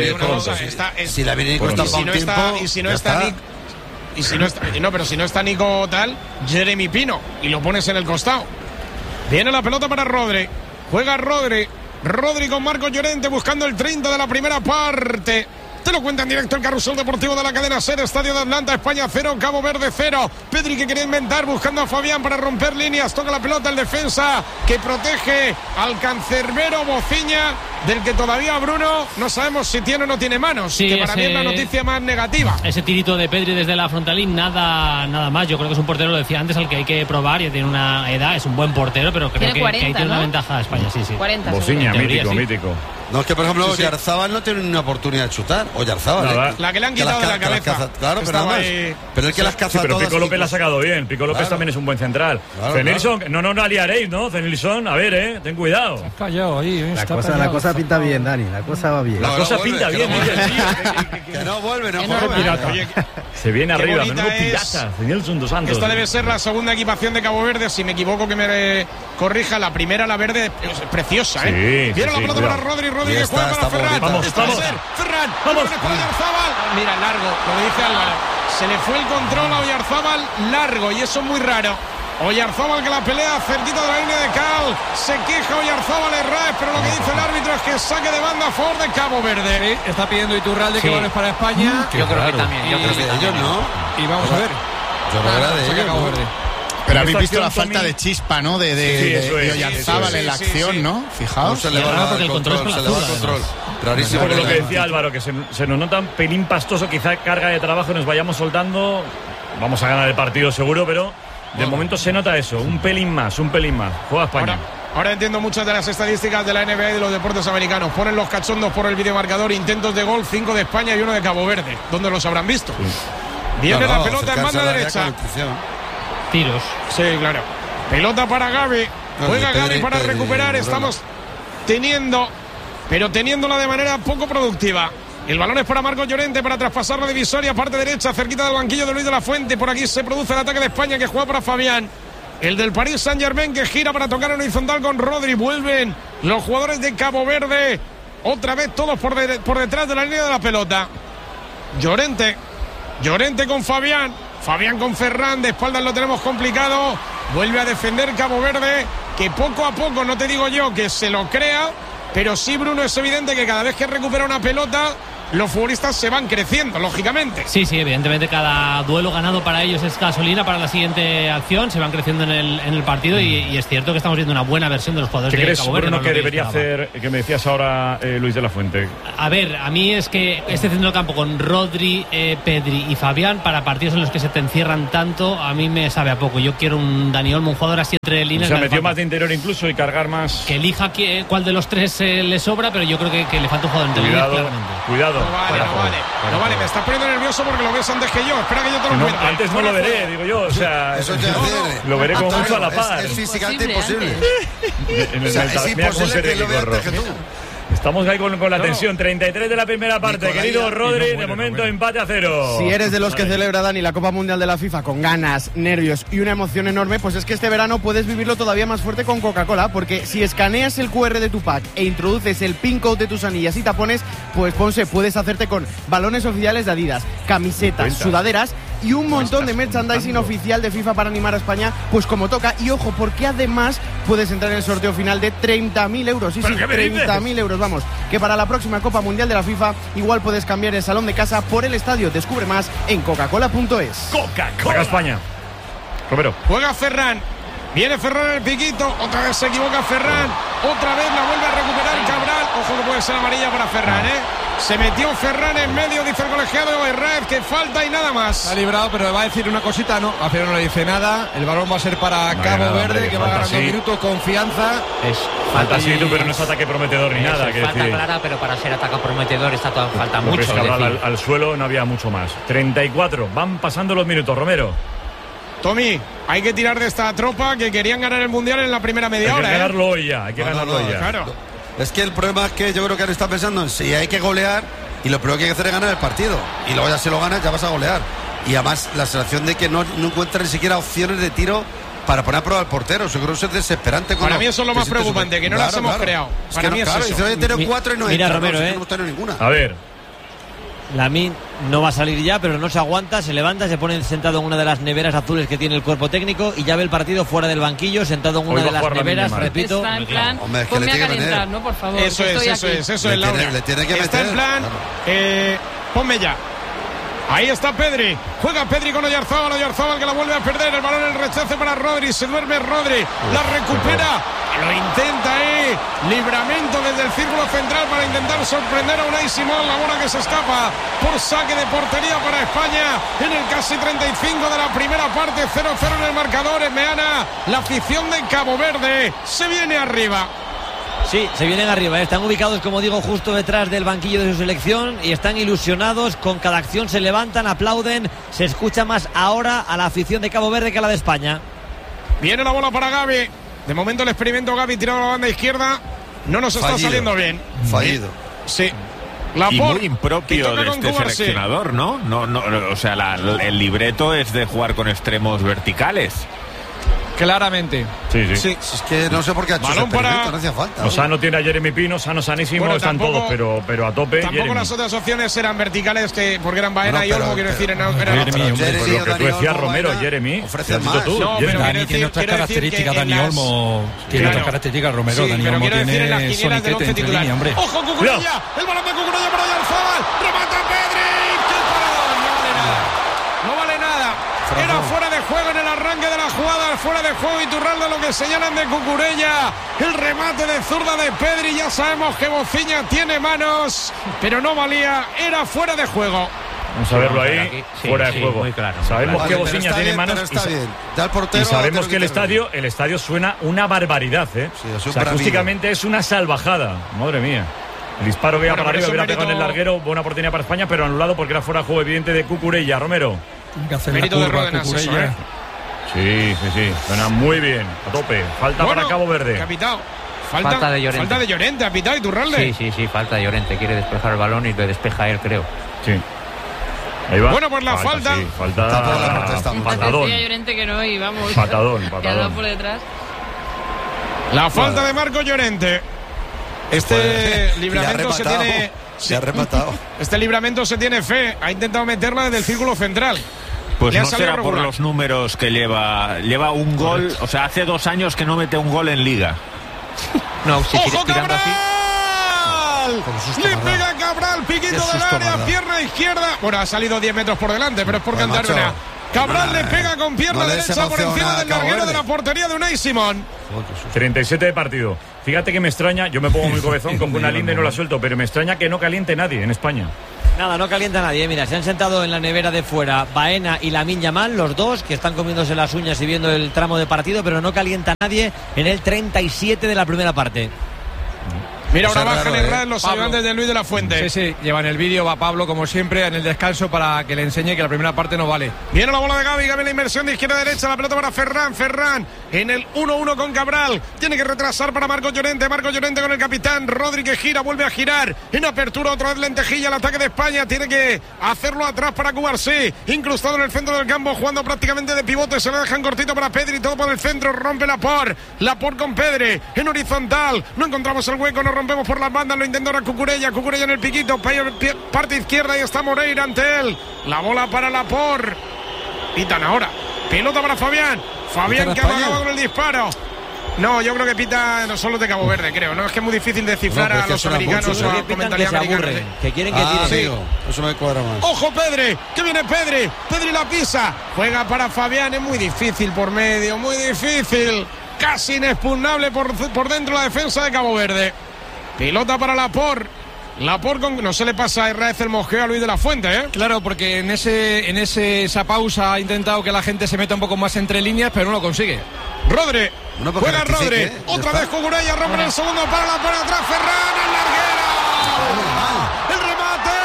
la viene Nico está para un tiempo, y si no está Nico, pero si no está Nico tal, Jeremy Pino, y lo pones en el costado. Viene la pelota para Rodri. Juega Rodri con Marcos Llorente buscando el 30 de la primera parte. Te lo cuenta en directo el carrusel deportivo de la cadena SER. Estadio de Atlanta, España 0, Cabo Verde 0. Pedri que quería inventar buscando a Fabián para romper líneas. Toca la pelota el defensa que protege al cancerbero Bociña, del que todavía Bruno no sabemos si tiene o no tiene manos. Sí, que para mí es la noticia más negativa. Ese tirito de Pedri desde la frontalín, nada más. Yo creo que es un portero, lo decía antes, al que hay que probar. Ya tiene una edad, es un buen portero, pero creo que 40, ahí tiene una ¿no? ventaja a España. Sí. 40. Bociña, mítico. No, es que por ejemplo Oyarzábal no tiene una oportunidad de chutar. Oyarzábal, la que le han quitado de la cabeza. Claro, pero nada más. Pero el que las caza pero todas. Pico López la ha sacado bien. Pico López también es un buen central. Zenilson, no la liaréis, ¿no? Zenilson, a ver, ten cuidado. Está callado ahí. La cosa pinta bien, Dani. La cosa va bien. La cosa pinta bien, que no vuelve. Se viene arriba, menudo pirata. Zenilson dos Santos. Esta debe ser la segunda equipación de Cabo Verde. Si me equivoco, que me corrija. La primera, la verde, es preciosa, ¿eh? Viene la pelota para Rodri que juega para Ferran. Vamos. Ferran, vamos. Oyarzábal. Mira, largo, lo dice Álvaro. Se le fue el control a Oyarzábal largo, y eso es muy raro. Oyarzábal que la pelea cerquita de la línea de cal. Se queja Oyarzábal Herrera, pero lo que dice el árbitro es que saque de banda a favor de Cabo Verde. Sí, está pidiendo Iturralde que goles para España. Yo creo que también. Ellos no. Y vamos a ver. Yo creo que era de ellos, Cabo Verde. Pero habéis visto la falta de chispa, ¿no? De Oyarzábal en la acción, ¿no? Fijaos. Se le va el control. Clarísimo. Por lo que decía Álvaro, que se nos nota un pelín pastoso, quizá carga de trabajo, nos vayamos soltando. Vamos a ganar el partido seguro, pero de momento se nota eso, un pelín más. Juega España. Ahora entiendo muchas de las estadísticas de la NBA y de los deportes americanos. Ponen los cachondos por el videomarcador, intentos de gol, 5 de España y 1 de Cabo Verde. ¿Dónde los habrán visto? Viene la pelota en banda derecha. Tiros. Sí, claro. Pelota para Gavi. Juega Gavi para recuperar. Estamos teniéndola de manera poco productiva. El balón es para Marcos Llorente para traspasar la divisoria, parte derecha, cerquita del banquillo de Luis de la Fuente. Por aquí se produce el ataque de España, que juega para Fabián. el del Paris Saint-Germain, que gira para tocar en horizontal con Rodri. Vuelven los jugadores de Cabo Verde, otra vez todos por detrás de la línea de la pelota. Llorente con Fabián con Ferran, de espaldas lo tenemos complicado. Vuelve a defender Cabo Verde, que poco a poco, no te digo yo que se lo crea, pero sí, Bruno, es evidente que cada vez que recupera una pelota, los futbolistas se van creciendo, lógicamente. Sí, evidentemente cada duelo ganado para ellos es gasolina para la siguiente acción, se van creciendo en el partido y es cierto que estamos viendo una buena versión de los jugadores de Cabo Verde. ¿Qué crees, Bruno, que debería hacer, que me decías ahora Luis de la Fuente? A ver, a mí es que este centro del campo con Rodri, Pedri y Fabián, para partidos en los que se te encierran tanto, a mí me sabe a poco. Yo quiero un Dani Olmo, un jugador así entre líneas. O sea, metió más de interior incluso y cargar más. Que elija cuál de los tres le sobra, pero yo creo que le falta un jugador entre líneas, claramente. Cuidado. No vale, me estás poniendo nervioso porque lo ves antes que yo. Espera que yo te lo cuente. Antes no lo veré, digo yo. O sea, eso ya lo veré como mucho a la par. Es físicamente imposible. Es imposible que lo vea antes que tú. Estamos ahí con la tensión. 33 de la primera parte, querido Rodri. De momento empate a 0. Si eres de los que celebra, Dani, la Copa Mundial de la FIFA con ganas, nervios y una emoción enorme, pues es que este verano puedes vivirlo todavía más fuerte con Coca-Cola, porque si escaneas el QR de tu pack e introduces el PIN code de tus anillas y tapones, pues Ponce, puedes hacerte con balones oficiales de Adidas, camisetas, sudaderas y un montón de merchandising oficial de FIFA para animar a España, pues como toca. Y ojo, porque además puedes entrar en el sorteo final de 30.000 euros. Sí, 30.000 euros, vamos. Que para la próxima Copa Mundial de la FIFA igual puedes cambiar el salón de casa por el estadio. Descubre más en coca-cola.es. Coca-Cola España. Romero. Juega Ferran. Viene Ferran en el piquito. Otra vez se equivoca Ferran. Otra vez la vuelve a recuperar Cabral. Ojo que puede ser amarilla para Ferran, Se metió Ferran en medio, dice el colegiado Herrera, que falta y nada más. Ha librado, pero va a decir una cosita, no. A Ferran no le dice nada. El balón va a ser para Cabo Verde, que va ganando minutos, confianza. Falta sí, pero no es ataque prometedor ni nada. Falta clara, pero para ser ataque prometedor falta mucho. Es que al suelo no había mucho más. 34, van pasando los minutos, Romero. Tommy, hay que tirar de esta tropa que querían ganar el Mundial en la primera media hora. Hay que ganarlo hoy ya, Claro. Es que el problema es que yo creo que ahora está pensando en si hay que golear y lo primero que hay que hacer es ganar el partido. Y luego ya si lo ganas ya vas a golear. Y además la sensación de que no encuentra ni siquiera opciones de tiro para poner a prueba al portero. Yo creo que eso es desesperante. Para mí eso es lo más preocupante, que no las hemos creado. Para mí es eso. Dice, oye, tengo 4 y no Mira, entra, Romero, no hemos tenido ninguna. A ver. Lamine no va a salir ya, pero no se aguanta, se levanta, se pone sentado en una de las neveras azules que tiene el cuerpo técnico y ya ve el partido fuera del banquillo, sentado en una de las neveras, repito. Está en plan, ponme a calentar, ¿no? Por favor. Eso es, Laura. Le tiene que meter. Está en plan, ponme ya. Ahí está Pedri. Juega Pedri con Oyarzábal que la vuelve a perder. El balón en el rechace para Rodri. Se duerme Rodri. La recupera. Lo intenta ahí. Libramento desde el círculo central para intentar sorprender a Unai Simón. La bola que se escapa por saque de portería para España. En el casi 35 de la primera parte. 0-0 en el marcador. En Meana. La afición de Cabo Verde se viene arriba. Sí, se vienen arriba, están ubicados, como digo, justo detrás del banquillo de su selección y están ilusionados, con cada acción se levantan, aplauden, se escucha más ahora a la afición de Cabo Verde que a la de España. Viene la bola para Gavi, de momento el experimento Gavi tirado a la banda izquierda, no nos está saliendo bien. Fallido. Sí. Y muy impropio de este seleccionador, ¿no? O sea, el libreto es de jugar con extremos verticales. Claramente. Sí. Es que no sé por qué ha hecho balón para... no hacía falta. Losano tiene a Jeremy Pino, sanísimo, están todos, pero a tope. Tampoco Jeremy. Las otras opciones eran verticales, porque eran Baena y Olmo, quiero decir. Jeremy, lo que tú decías, Romero, Jeremy. Ofrece más. Tú, no, pero Dani tiene otras características, Dani Olmo tiene otras características, Romero. Dani Olmo tiene soniquete entre líneas, hombre. ¡Ojo, Cucurella! El balón de Cucurella para Oyarzábal. ¡Remata Pedri! ¡Qué paradón! No vale nada. Era fuera de juego en el arranque de la jugada, fuera de juego Iturralde, lo que señalan de Cucurella. El remate de zurda de Pedri, ya sabemos que Bociña tiene manos, pero no valía, era fuera de juego. Vamos a verlo ahí, fuera de juego. Muy claro, sabemos muy que claro. Bociña tiene manos y sabemos que el estadio suena una barbaridad, Sí, acústicamente es una salvajada, madre mía. El disparo que iba para arriba, hubiera pegado en el larguero, buena oportunidad para España, pero anulado porque era fuera de juego evidente de Cucurella. Romero. Mérito de Ródenas, eso, Sí, suena muy bien, a tope. Falta para Cabo Verde. Capitao. Falta de Llorente. Falta de Llorente, ha pitado Iturralde. Sí, falta de Llorente. Quiere despejar el balón y lo despeja él, creo. Sí. Ahí va. Bueno, pues la falta. Sí, patadón. Decía Llorente que no, y vamos. Patadón. Que ha dado por detrás. La falta de Marco Llorente. Libramento se tiene. Se ha rematado. Este Libramento se tiene fe. Ha intentado meterla desde el círculo central. Pues Le ha no salido será por regular. los números que lleva. Lleva un gol. O sea, hace 2 años que no mete un gol en Liga. No, si ¡Ojo, tirando así. Cabral! Le pega Cabral, piquito del área, pierna izquierda. Bueno, ha salido 10 metros por delante, pero es por cantar una. Cabral le pega con pierna derecha por encima del larguero de la portería de Unai Simón. 37 de partido. Fíjate que me extraña, yo me pongo muy cabezón, como una linda y no la suelto, pero me extraña que no caliente nadie en España. Nada, no calienta nadie. Mira, se han sentado en la nevera de fuera Baena y Lamine Yamal, los dos, que están comiéndose las uñas y viendo el tramo de partido, pero no calienta nadie en el 37 de la primera parte. Mira, ahora bajan en red los ayudantes de Luis de la Fuente. Sí, lleva en el vídeo, va Pablo como siempre en el descanso para que le enseñe que la primera parte no vale. Viene la bola de Gavi, Gavi la inversión de izquierda a derecha, la pelota para Ferran en el 1-1 con Cabral, tiene que retrasar para Marco Llorente con el capitán, Rodri que gira, vuelve a girar, en apertura otra vez Lentejilla, el ataque de España, tiene que hacerlo atrás para Cubarsí, incrustado en el centro del campo, jugando prácticamente de pivote, se lo dejan cortito para Pedri, todo por el centro, rompe Laporte con Pedri, en horizontal, no encontramos el hueco, no rompemos por las bandas, lo intentó ahora Cucurella en el piquito, parte izquierda y está Moreira ante él, la bola para Laporte, pitan ahora, pelota para Fabián que amagaba con el disparo. No, yo creo que pita no solo de Cabo Verde, creo, no es que es muy difícil descifrar a los americanos o a comentarios americanos. Que quieren que tire. Eso me cuadra más. Ojo Pedri, que viene Pedri la pisa, juega para Fabián, es muy difícil por medio, muy difícil, casi inexpugnable por dentro la defensa de Cabo Verde. Pelota para Laporte no se le pasa a Herrera el mosqueo a Luis de la Fuente, ¿eh? Claro, porque en esa pausa ha intentado que la gente se meta un poco más entre líneas, pero no lo consigue. Rodri, juega Rodri, otra vez Cucurella, rompe el segundo para Laporte, atrás Ferran, el larguero, el remate,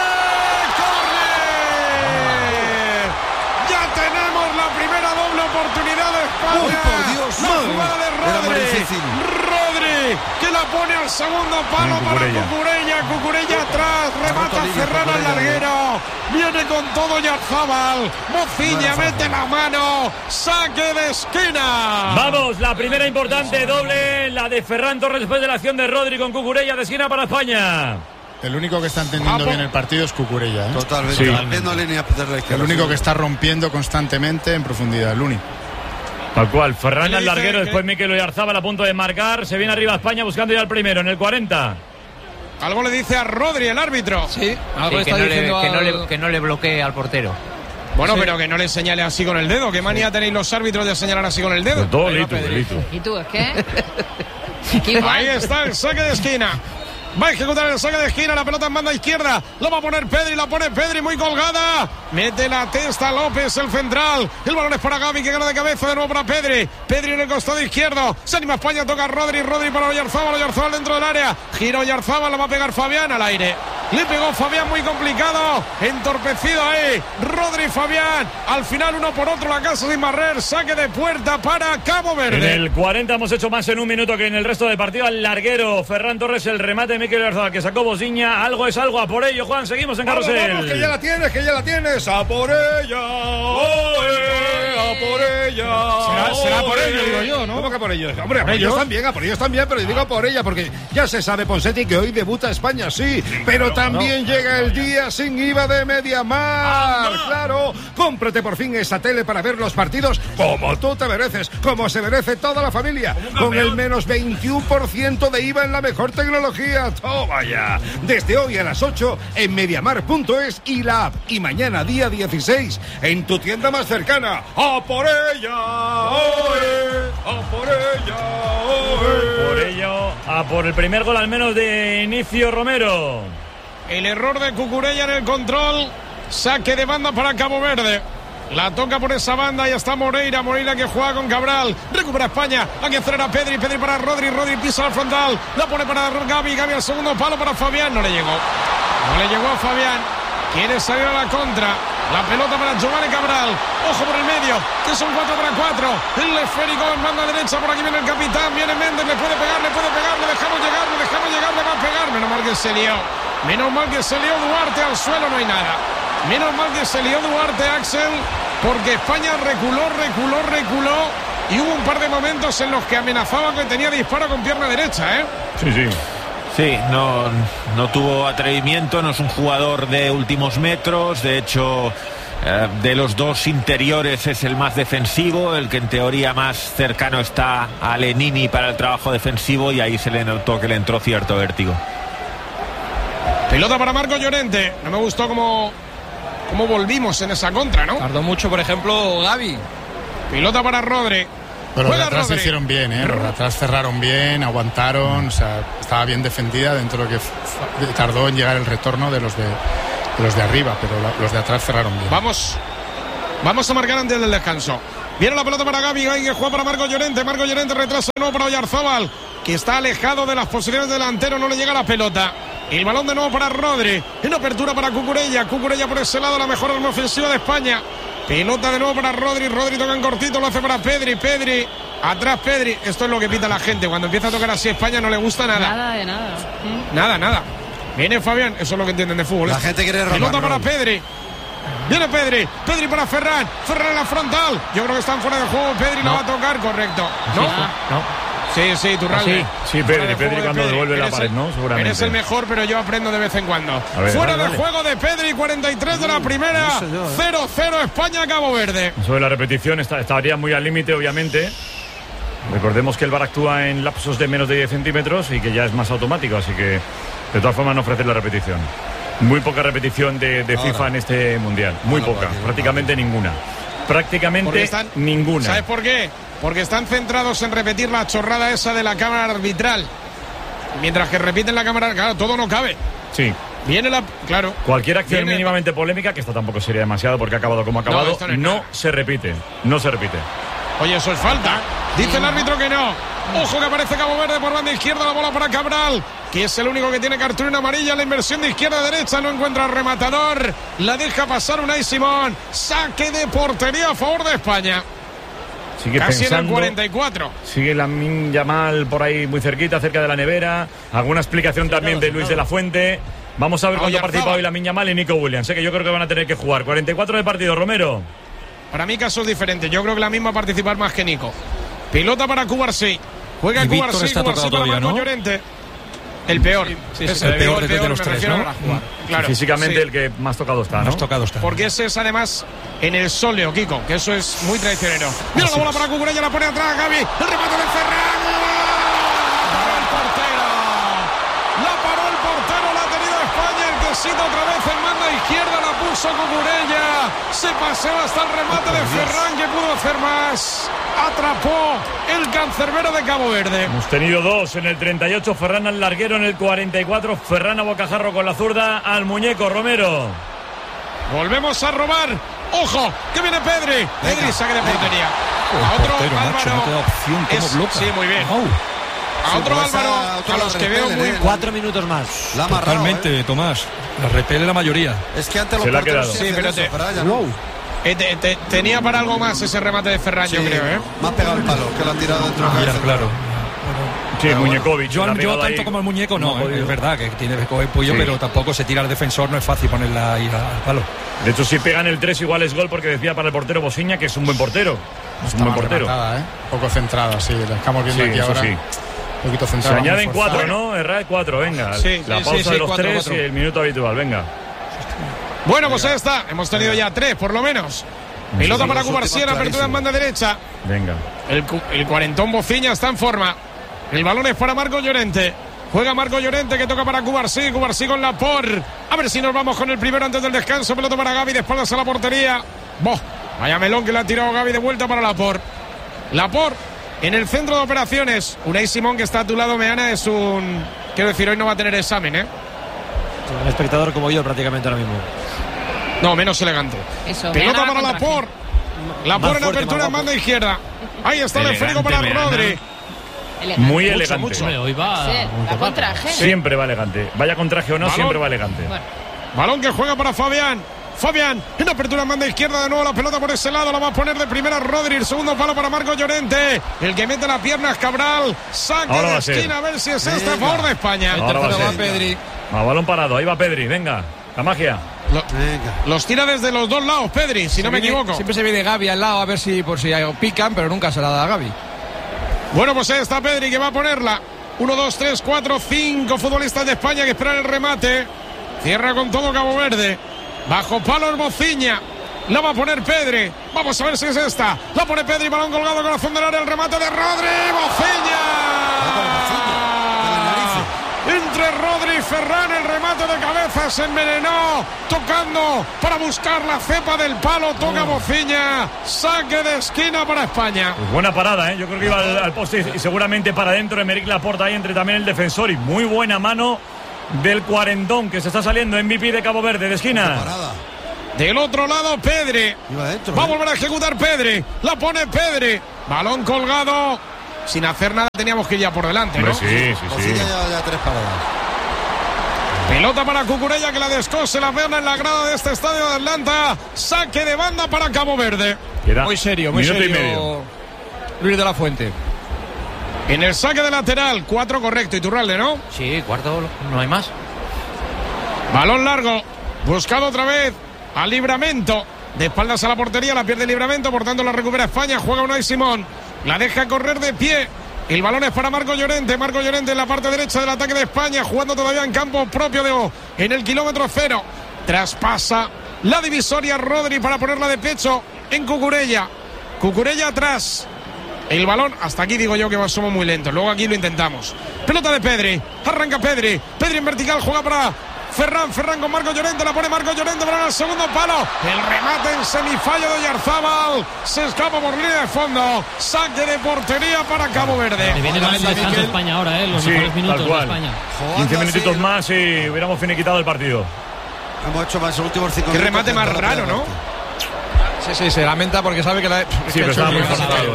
córner, ya tenemos la primera doble oportunidad de España. Por Dios, la jugada de Rodri, que la pone al segundo palo para Cucurella atrás, remata Ferran al larguero, viene con todo Yarzábal, Mociña mete la mano, saque de esquina. Vamos, la primera importante doble, la de Ferran Torres después de la acción de Rodri con Cucurella de esquina para España. El único que está entendiendo bien el partido es Cucurella, ¿eh? Totalmente, viendo línea de la izquierda. El único que está rompiendo constantemente en profundidad, el único. Tal cual, Ferran al larguero, después Mikel Oyarzabal a punto de marcar, se viene arriba España buscando ya el primero en el 40. Algo le dice a Rodri el árbitro. Sí, que no le bloquee al portero. Bueno, pero que no le señale así con el dedo. ¿Qué manía tenéis los árbitros de señalar así con el dedo? Todo Litu. ¿Y tú, es qué? Ahí está el saque de esquina. Va a ejecutar el saque de esquina, la pelota en banda izquierda, lo va a poner Pedri, la pone Pedri muy colgada, mete la testa López, el central, el balón es para Gavi que gana de cabeza, de nuevo para Pedri en el costado izquierdo, se anima España, toca Rodri para Oyarzabal dentro del área, gira Oyarzabal, la va a pegar Fabián al aire, le pegó Fabián muy complicado, entorpecido ahí, Rodri Fabián, al final uno por otro, la casa sin barrer, saque de puerta para Cabo Verde. En el 40 hemos hecho más en un minuto que en el resto del partido, al larguero Ferran Torres, el remate Mikel Oyarzabal que sacó Bosiña, algo es algo, a por ello Juan, seguimos en Carrusel. Vamos, que ya la tienes, a por ella, a por ella. Será por ello, digo yo, ¿no? ¿Cómo que por ellos? Hombre, a por ellos también, pero digo por ella, porque ya se sabe, Ponseti, que hoy debuta España, sí, pero también llega el día sin IVA de Mediamar. Claro, cómprate por fin esa tele para ver los partidos como tú te mereces, como se merece toda la familia, con el menos 21% de IVA en la mejor tecnología. Toma ya. Desde hoy a las 8 en mediamar.es y la app. Y mañana, día 16, en tu tienda más cercana. ¡A por ella! ¡A por ella! Por ello, a por el primer gol al menos de inicio Romero. El error de Cucurella en el control. Saque de banda para Cabo Verde. La toca por esa banda y está Moreira que juega con Cabral, recupera España, aquí acelera Pedri para Rodri pisa la frontal, la pone para Gavi al segundo palo para Fabián, no le llegó a Fabián, quiere salir a la contra, la pelota para Giovanni Cabral, ojo por el medio, que son 4 para 4, el esférico en banda derecha, por aquí viene el capitán, viene Méndez, le puede pegar, le dejamos llegar, le va a pegar, menos mal que se lió Duarte al suelo, no hay nada. Menos mal que se lió Duarte, Axel, porque España reculó y hubo un par de momentos en los que amenazaba que tenía disparo con pierna derecha, ¿eh? Sí, no tuvo atrevimiento, no es un jugador de últimos metros, de hecho de los dos interiores es el más defensivo, el que en teoría más cercano está a Lenini para el trabajo defensivo, y ahí se le notó que le entró cierto vértigo. Pelota para Marco Llorente. No me gustó cómo volvimos en esa contra, ¿no? Tardó mucho, por ejemplo, Gavi. Pelota para Rodri. Pero los de atrás se hicieron bien, ¿eh? Los de atrás cerraron bien, aguantaron, o sea, estaba bien defendida dentro de lo que tardó en llegar el retorno de los de arriba, pero los de atrás cerraron bien. Vamos a marcar antes del descanso. Viene la pelota para Gavi, que juega para Marco Llorente. Marco Llorente retrasa de nuevo para Oyarzabal, que está alejado de las posiciones de delantero, no le llega la pelota. El balón de nuevo para Rodri, en apertura para Cucurella por ese lado, la mejor arma ofensiva de España. Pelota de nuevo para Rodri toca en cortito, lo hace para Pedri, atrás Pedri. Esto es lo que pita la gente, cuando empieza a tocar así España no le gusta nada. Nada de nada. Nada. Viene Fabián, eso es lo que entienden de fútbol. La gente quiere robar. Pelota para Pedri. Viene Pedri para Ferran en la frontal. Yo creo que están fuera de juego. Pedri la va a tocar, correcto. ¿No? Sí, Turralde. Sí, Pedri cuando devuelve la pared, ¿no? Seguramente. Eres el mejor, pero yo aprendo de vez en cuando. Fuera de juego de Pedri, 43 de la primera. 0-0 España-Cabo Verde. Sobre la repetición estaría muy al límite, obviamente. Recordemos que el VAR actúa en lapsos de menos de 10 centímetros y que ya es más automático, así que de todas formas no ofrece la repetición. Muy poca repetición de FIFA en este Mundial. Muy poca, prácticamente ninguna. Ninguna. ¿Sabes por qué? Porque están centrados en repetir la chorrada esa de la cámara arbitral. Mientras que repiten la cámara, claro, todo no cabe. Sí. Claro. Cualquier acción mínimamente polémica, que esto tampoco sería demasiado porque ha acabado como ha acabado, no se repite. Oye, eso es falta. Dice el árbitro que no. Ojo que aparece Cabo Verde por banda izquierda, la bola para Cabral, que es el único que tiene cartulina amarilla. La inversión de izquierda a derecha, no encuentra rematador. La deja pasar Unai Simón. Saque de portería a favor de España. Sigue casi pensando, en el 44. Sigue Lamine Yamal por ahí muy cerquita de la nevera. Alguna explicación también de Luis de la Fuente. Vamos a ver cuánto ha participado hoy Lamine Yamal y Nico Williams. Sé que yo creo que van a tener que jugar 44 de partido, Romero. Para mí casos diferentes. Yo creo que la misma va a participar más que Nico. Pelota para Cubarsí. Juega Cubarsí para Marco Llorente. El peor. Es el peor de los tres, ¿no? Claro, físicamente el que más tocado está, ¿no? Más tocado está. Porque ese es además en el sóleo, Kiko, que eso es muy traicionero. Mira la bola para Cucurella, la pone atrás Gavi. El remate de Ferran. La paró el portero, la ha tenido España. El que cita otra vez en manda izquierda, la puso Cucurella. Se paseó hasta el remate de Ferran, que pudo hacer más. Atrapó el cancerbero de Cabo Verde. Hemos tenido dos en el 38, Ferran al larguero en el 44, Ferran a bocajarro con la zurda al muñeco, Romero. Volvemos a robar. ¡Ojo! ¡Que viene Pedri! Pedri, saque de portería. A otro portero, Álvaro. macho, no te da opción, ¿cómo bloca? Sí, muy bien. A otro Álvaro, a los que veo muy... 4 minutos más. La ha amarrado, totalmente, Tomás. La repele la mayoría. Es que antes los se la ha quedado. Sí, pero tenía para algo más ese remate de Ferran, yo creo, ¿eh? Más pegado el palo, que lo ha tirado dentro de la cabeza. Claro. Sí, Muñekovic. Yo tanto como el muñeco no, es verdad que tiene el pollo, pero tampoco se tira al defensor, no es fácil ponerla ahí al palo. De hecho, si pegan el 3 igual es gol, porque decía para el portero Bosiña que es un buen portero. Es un buen portero. Poco centrada, sí, la estamos viendo aquí ahora. Sí. Un poquito centrada. Se añaden 4, ¿no? Erra 4, venga. La pausa de los 3 y el minuto habitual, venga. Bueno, pues ahí está. Hemos tenido ya 3, por lo menos. Pelota para Cubarsí, apertura en banda derecha. Venga. El cuarentón Bociña está en forma. El balón es para Marco Llorente. Juega Marco Llorente, que toca para Cubarsí. Cubarsí con Laporte. A ver si nos vamos con el primero antes del descanso. Pelota para Gavi, de espaldas a la portería. Vaya melón que le ha tirado Gavi de vuelta para Laporte. Laporte en el centro de operaciones. Unai Simón, que está a tu lado, Meana, es un... Quiero decir, hoy no va a tener examen, ¿eh? Un espectador como yo prácticamente ahora mismo. No, menos elegante. Eso, pelota para Laporte. Laporte en apertura en banda izquierda. Ahí está el esférico para Rodri. Muy elegante. Mucho. Hoy va, va con traje. Siempre va elegante. Vaya con traje o no, siempre va elegante. Bueno. Balón que juega para Fabián. Fabián en apertura en banda izquierda, de nuevo la pelota por ese lado, la va a poner de primera Rodri. El segundo palo para Marco Llorente. El que mete la pierna es Cabral. Saque de esquina, a ver si es este a favor de España. Ahora va Pedri. Balón parado, ahí va Pedri, venga. La magia. Los tira desde los dos lados, Pedri, si no me equivoco. Siempre se viene Gavi al lado a ver si por si pican, pero nunca se la da a Gavi. Bueno, pues ahí está Pedri que va a ponerla. 1, 2, 3, 4, 5 futbolistas de España que esperan el remate. Cierra con todo Cabo Verde. Bajo palo Hermosiña. La va a poner Pedri. Vamos a ver si es esta. La pone Pedri, balón colgado, corazón del área, el remate de Rodri. Mociña. Entre Rodri y Ferran, el remate de cabeza se envenenó, tocando para buscar la cepa del palo, toca Mociña, saque de esquina para España. Pues buena parada, ¿eh? Yo creo que iba al poste y seguramente para adentro. Emerick Laporte ahí entre también el defensor y muy buena mano del cuarentón que se está saliendo, MVP de Cabo Verde, de esquina. Del otro lado Pedri, va a volver a ejecutar Pedri, la pone Pedri, balón colgado. Sin hacer nada teníamos que ir ya por delante, ¿no? Sí. Ya 3 paradas. Pelota para Cucurella que la descose la pierna en la grada de este estadio de Atlanta. Saque de banda para Cabo Verde. Muy serio, muy serio. Luis de la Fuente. En el saque de lateral, 4 correcto. Iturralde, ¿no? Sí, cuarto, no hay más. Balón largo, buscado otra vez al Livramento. De espaldas a la portería, la pierde Livramento, por tanto la recupera España. Juega Unai Simón. La deja correr de pie. El balón es para Marco Llorente. Marco Llorente en la parte derecha del ataque de España, jugando todavía en campo propio en el kilómetro 0. Traspasa la divisoria Rodri para ponerla de pecho en Cucurella. Cucurella atrás. El balón, hasta aquí digo yo que somos muy lentos. Luego aquí lo intentamos. Pelota de Pedri. Arranca Pedri. Pedri en vertical, juega para Ferran con Marco Llorente, la pone Marco Llorente para el segundo palo. El remate en semifallo de Oyarzábal. Se escapa por línea de fondo. Saque de portería para Cabo Verde. Le viene mal el descanso a España ahora, los mejores minutos de España. 15 minutitos más y hubiéramos finiquitado el partido. Hemos hecho más los últimos 5 minutos. Qué remate más raro, ¿no? Sí, se lamenta porque sabe que la... pero estaba muy forzado,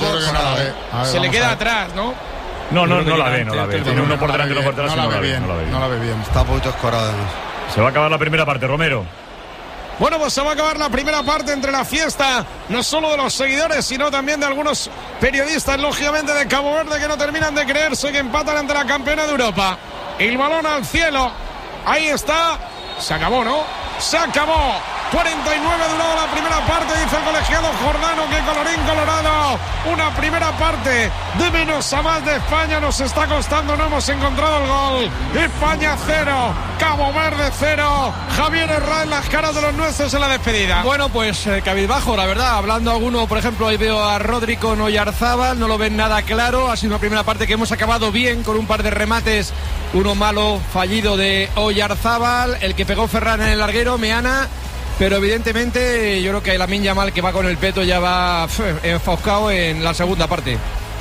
Se le queda atrás, ¿no? No la ve. Tiene uno por delante y uno por detrás. No la ve bien. Está un poquito escorado. Se va a acabar la primera parte, Romero. Bueno, pues se va a acabar la primera parte entre la fiesta, no solo de los seguidores, sino también de algunos periodistas, lógicamente, de Cabo Verde, que no terminan de creerse que empatan ante la campeona de Europa. El balón al cielo. Ahí está. Se acabó, ¿no? Se acabó. 49 durado la primera parte, dice el colegiado Jordano, que colorín colorado. Una primera parte de menos a más de España nos está costando, no hemos encontrado el gol. España 0, Cabo Verde 0. Javier Herrera en las caras de los nuestros en la despedida. Bueno, pues cabizbajo, la verdad. Hablando alguno, por ejemplo, ahí veo a Rodri con Oyarzábal, no lo ven nada claro. Ha sido una primera parte que hemos acabado bien, con un par de remates, uno malo, fallido de Oyarzábal, el que pegó Ferran en el larguero, Meana. Pero evidentemente yo creo que Lamine Yamal, que va con el peto, ya va enfocado en la segunda parte.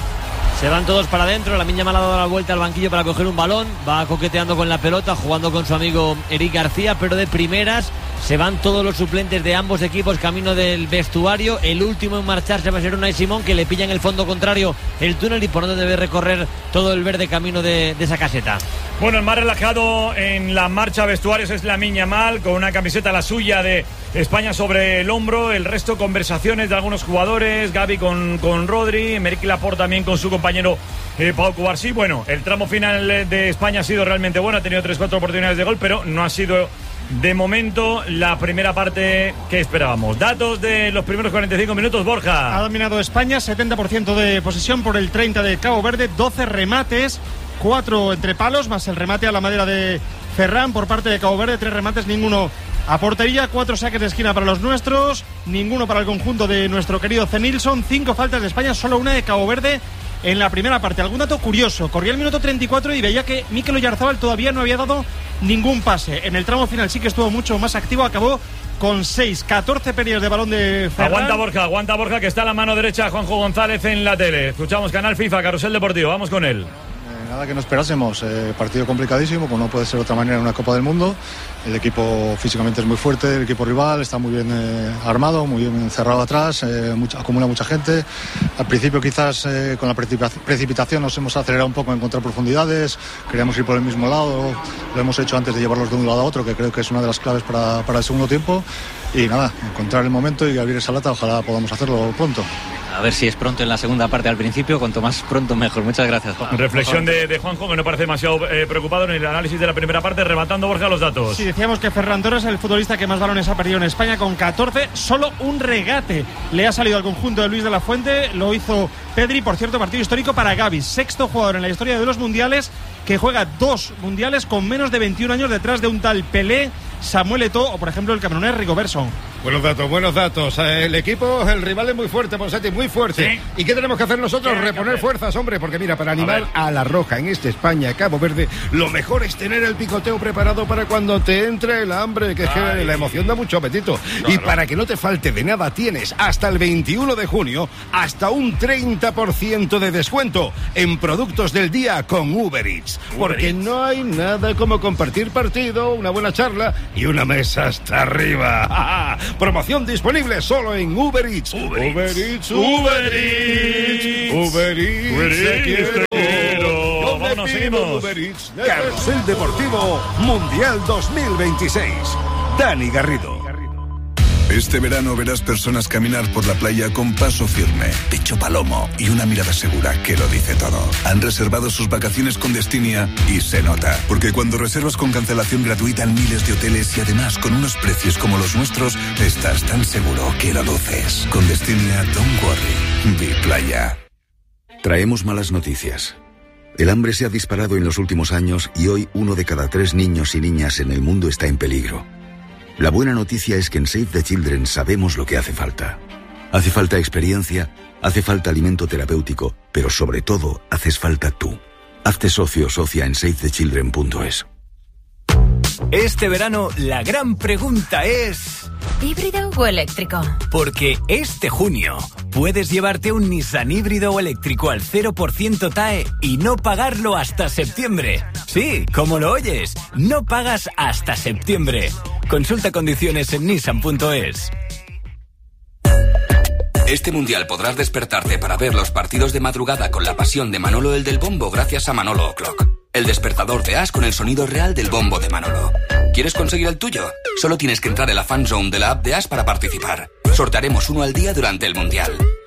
Se van todos para adentro. Lamine Yamal ha dado la vuelta al banquillo para coger un balón. Va coqueteando con la pelota, jugando con su amigo Eric García, pero de primeras se van todos los suplentes de ambos equipos camino del vestuario. El último en marcharse va a ser Unai Simón, que le pilla en el fondo contrario el túnel y por donde debe recorrer todo el verde camino de esa caseta. Bueno, el más relajado en la marcha vestuarios es Lamine Yamal, con una camiseta la suya de España sobre el hombro. El resto, conversaciones de algunos jugadores. Gavi con Rodri, Emerick Laporte también con su compañero Pau Cubarsí. Bueno, el tramo final de España ha sido realmente bueno. Ha tenido 3-4 oportunidades de gol, pero no ha sido de momento la primera parte que esperábamos. Datos de los primeros 45 minutos, Borja. Ha dominado España, 70% de posesión por el 30% de Cabo Verde, 12 remates, 4 entre palos, más el remate a la madera de Ferran por parte de Cabo Verde, 3 remates, ninguno a portería, 4 saques de esquina para los nuestros, ninguno para el conjunto de nuestro querido Cenilson, 5 faltas de España, solo una de Cabo Verde en la primera parte. Algún dato curioso, corría el minuto 34 y veía que Mikel Oyarzábal todavía no había dado ningún pase. En el tramo final sí que estuvo mucho más activo, acabó con 14 pérdidas de balón de Ferran. Aguanta Borja, que está a la mano derecha Juanjo González en la tele. Escuchamos Canal FIFA, Carrusel Deportivo, vamos con él. Nada que no esperásemos, partido complicadísimo, pues no puede ser de otra manera en una Copa del Mundo. El equipo físicamente es muy fuerte, el equipo rival está muy bien armado, muy bien encerrado atrás, acumula mucha gente. Al principio quizás con la precipitación nos hemos acelerado un poco en encontrar profundidades, queríamos ir por el mismo lado, lo hemos hecho antes de llevarlos de un lado a otro, que creo que es una de las claves para el segundo tiempo. Y nada, encontrar el momento y abrir esa lata, ojalá podamos hacerlo pronto. A ver si es pronto en la segunda parte al principio, cuanto más pronto mejor. Muchas gracias, Juan. Reflexión de Juanjo, que no parece demasiado preocupado en el análisis de la primera parte, rematando, Borja, los datos. Sí, decíamos que Ferran Torres es el futbolista que más balones ha perdido en España con 14, solo un regate le ha salido al conjunto de Luis de la Fuente, lo hizo Pedri, por cierto, partido histórico para Gavi, sexto jugador en la historia de los mundiales que juega 2 mundiales con menos de 21 años detrás de un tal Pelé, Samuel Eto'o o, por ejemplo, el camerunés Rigobertson. Buenos datos. El equipo, el rival es muy fuerte, Ponseti, muy fuerte. Sí. ¿Y qué tenemos que hacer nosotros? Reponer fuerzas, hombre, porque mira, para animar a la roja en este España-Cabo Verde, lo mejor es tener el picoteo preparado para cuando te entre el hambre, que es que la emoción da mucho apetito. Claro. Y para que no te falte de nada, tienes hasta el 21 de junio hasta un 30% de descuento en productos del día con Uber Eats. Porque no hay nada como compartir partido, una buena charla y una mesa hasta arriba. Promoción disponible solo en Uber Eats. Uber Eats. Vámonos, seguimos. Carrusel Deportivo Mundial 2026. Dani Garrido. Este verano verás personas caminar por la playa con paso firme, pecho palomo y una mirada segura que lo dice todo. Han reservado sus vacaciones con Destinia y se nota, porque cuando reservas con cancelación gratuita en miles de hoteles y además con unos precios como los nuestros, estás tan seguro que lo luces. Con Destinia, don't worry, be playa. Traemos malas noticias. El hambre se ha disparado en los últimos años y hoy 1 de cada 3 niños y niñas en el mundo está en peligro. La buena noticia es que en Save the Children sabemos lo que hace falta. Hace falta experiencia, hace falta alimento terapéutico, pero sobre todo, haces falta tú. Hazte socio o socia en savethechildren.es. Este verano, la gran pregunta es... ¿híbrido o eléctrico? Porque este junio puedes llevarte un Nissan híbrido o eléctrico al 0% TAE y no pagarlo hasta septiembre. Sí, como lo oyes, no pagas hasta septiembre. Consulta condiciones en nissan.es. Este mundial podrás despertarte para ver los partidos de madrugada con la pasión de Manolo el del bombo gracias a Manolo O'Clock. El despertador de As con el sonido real del bombo de Manolo. ¿Quieres conseguir el tuyo? Solo tienes que entrar en la fan zone de la app de As para participar. Sortearemos uno al día durante el mundial.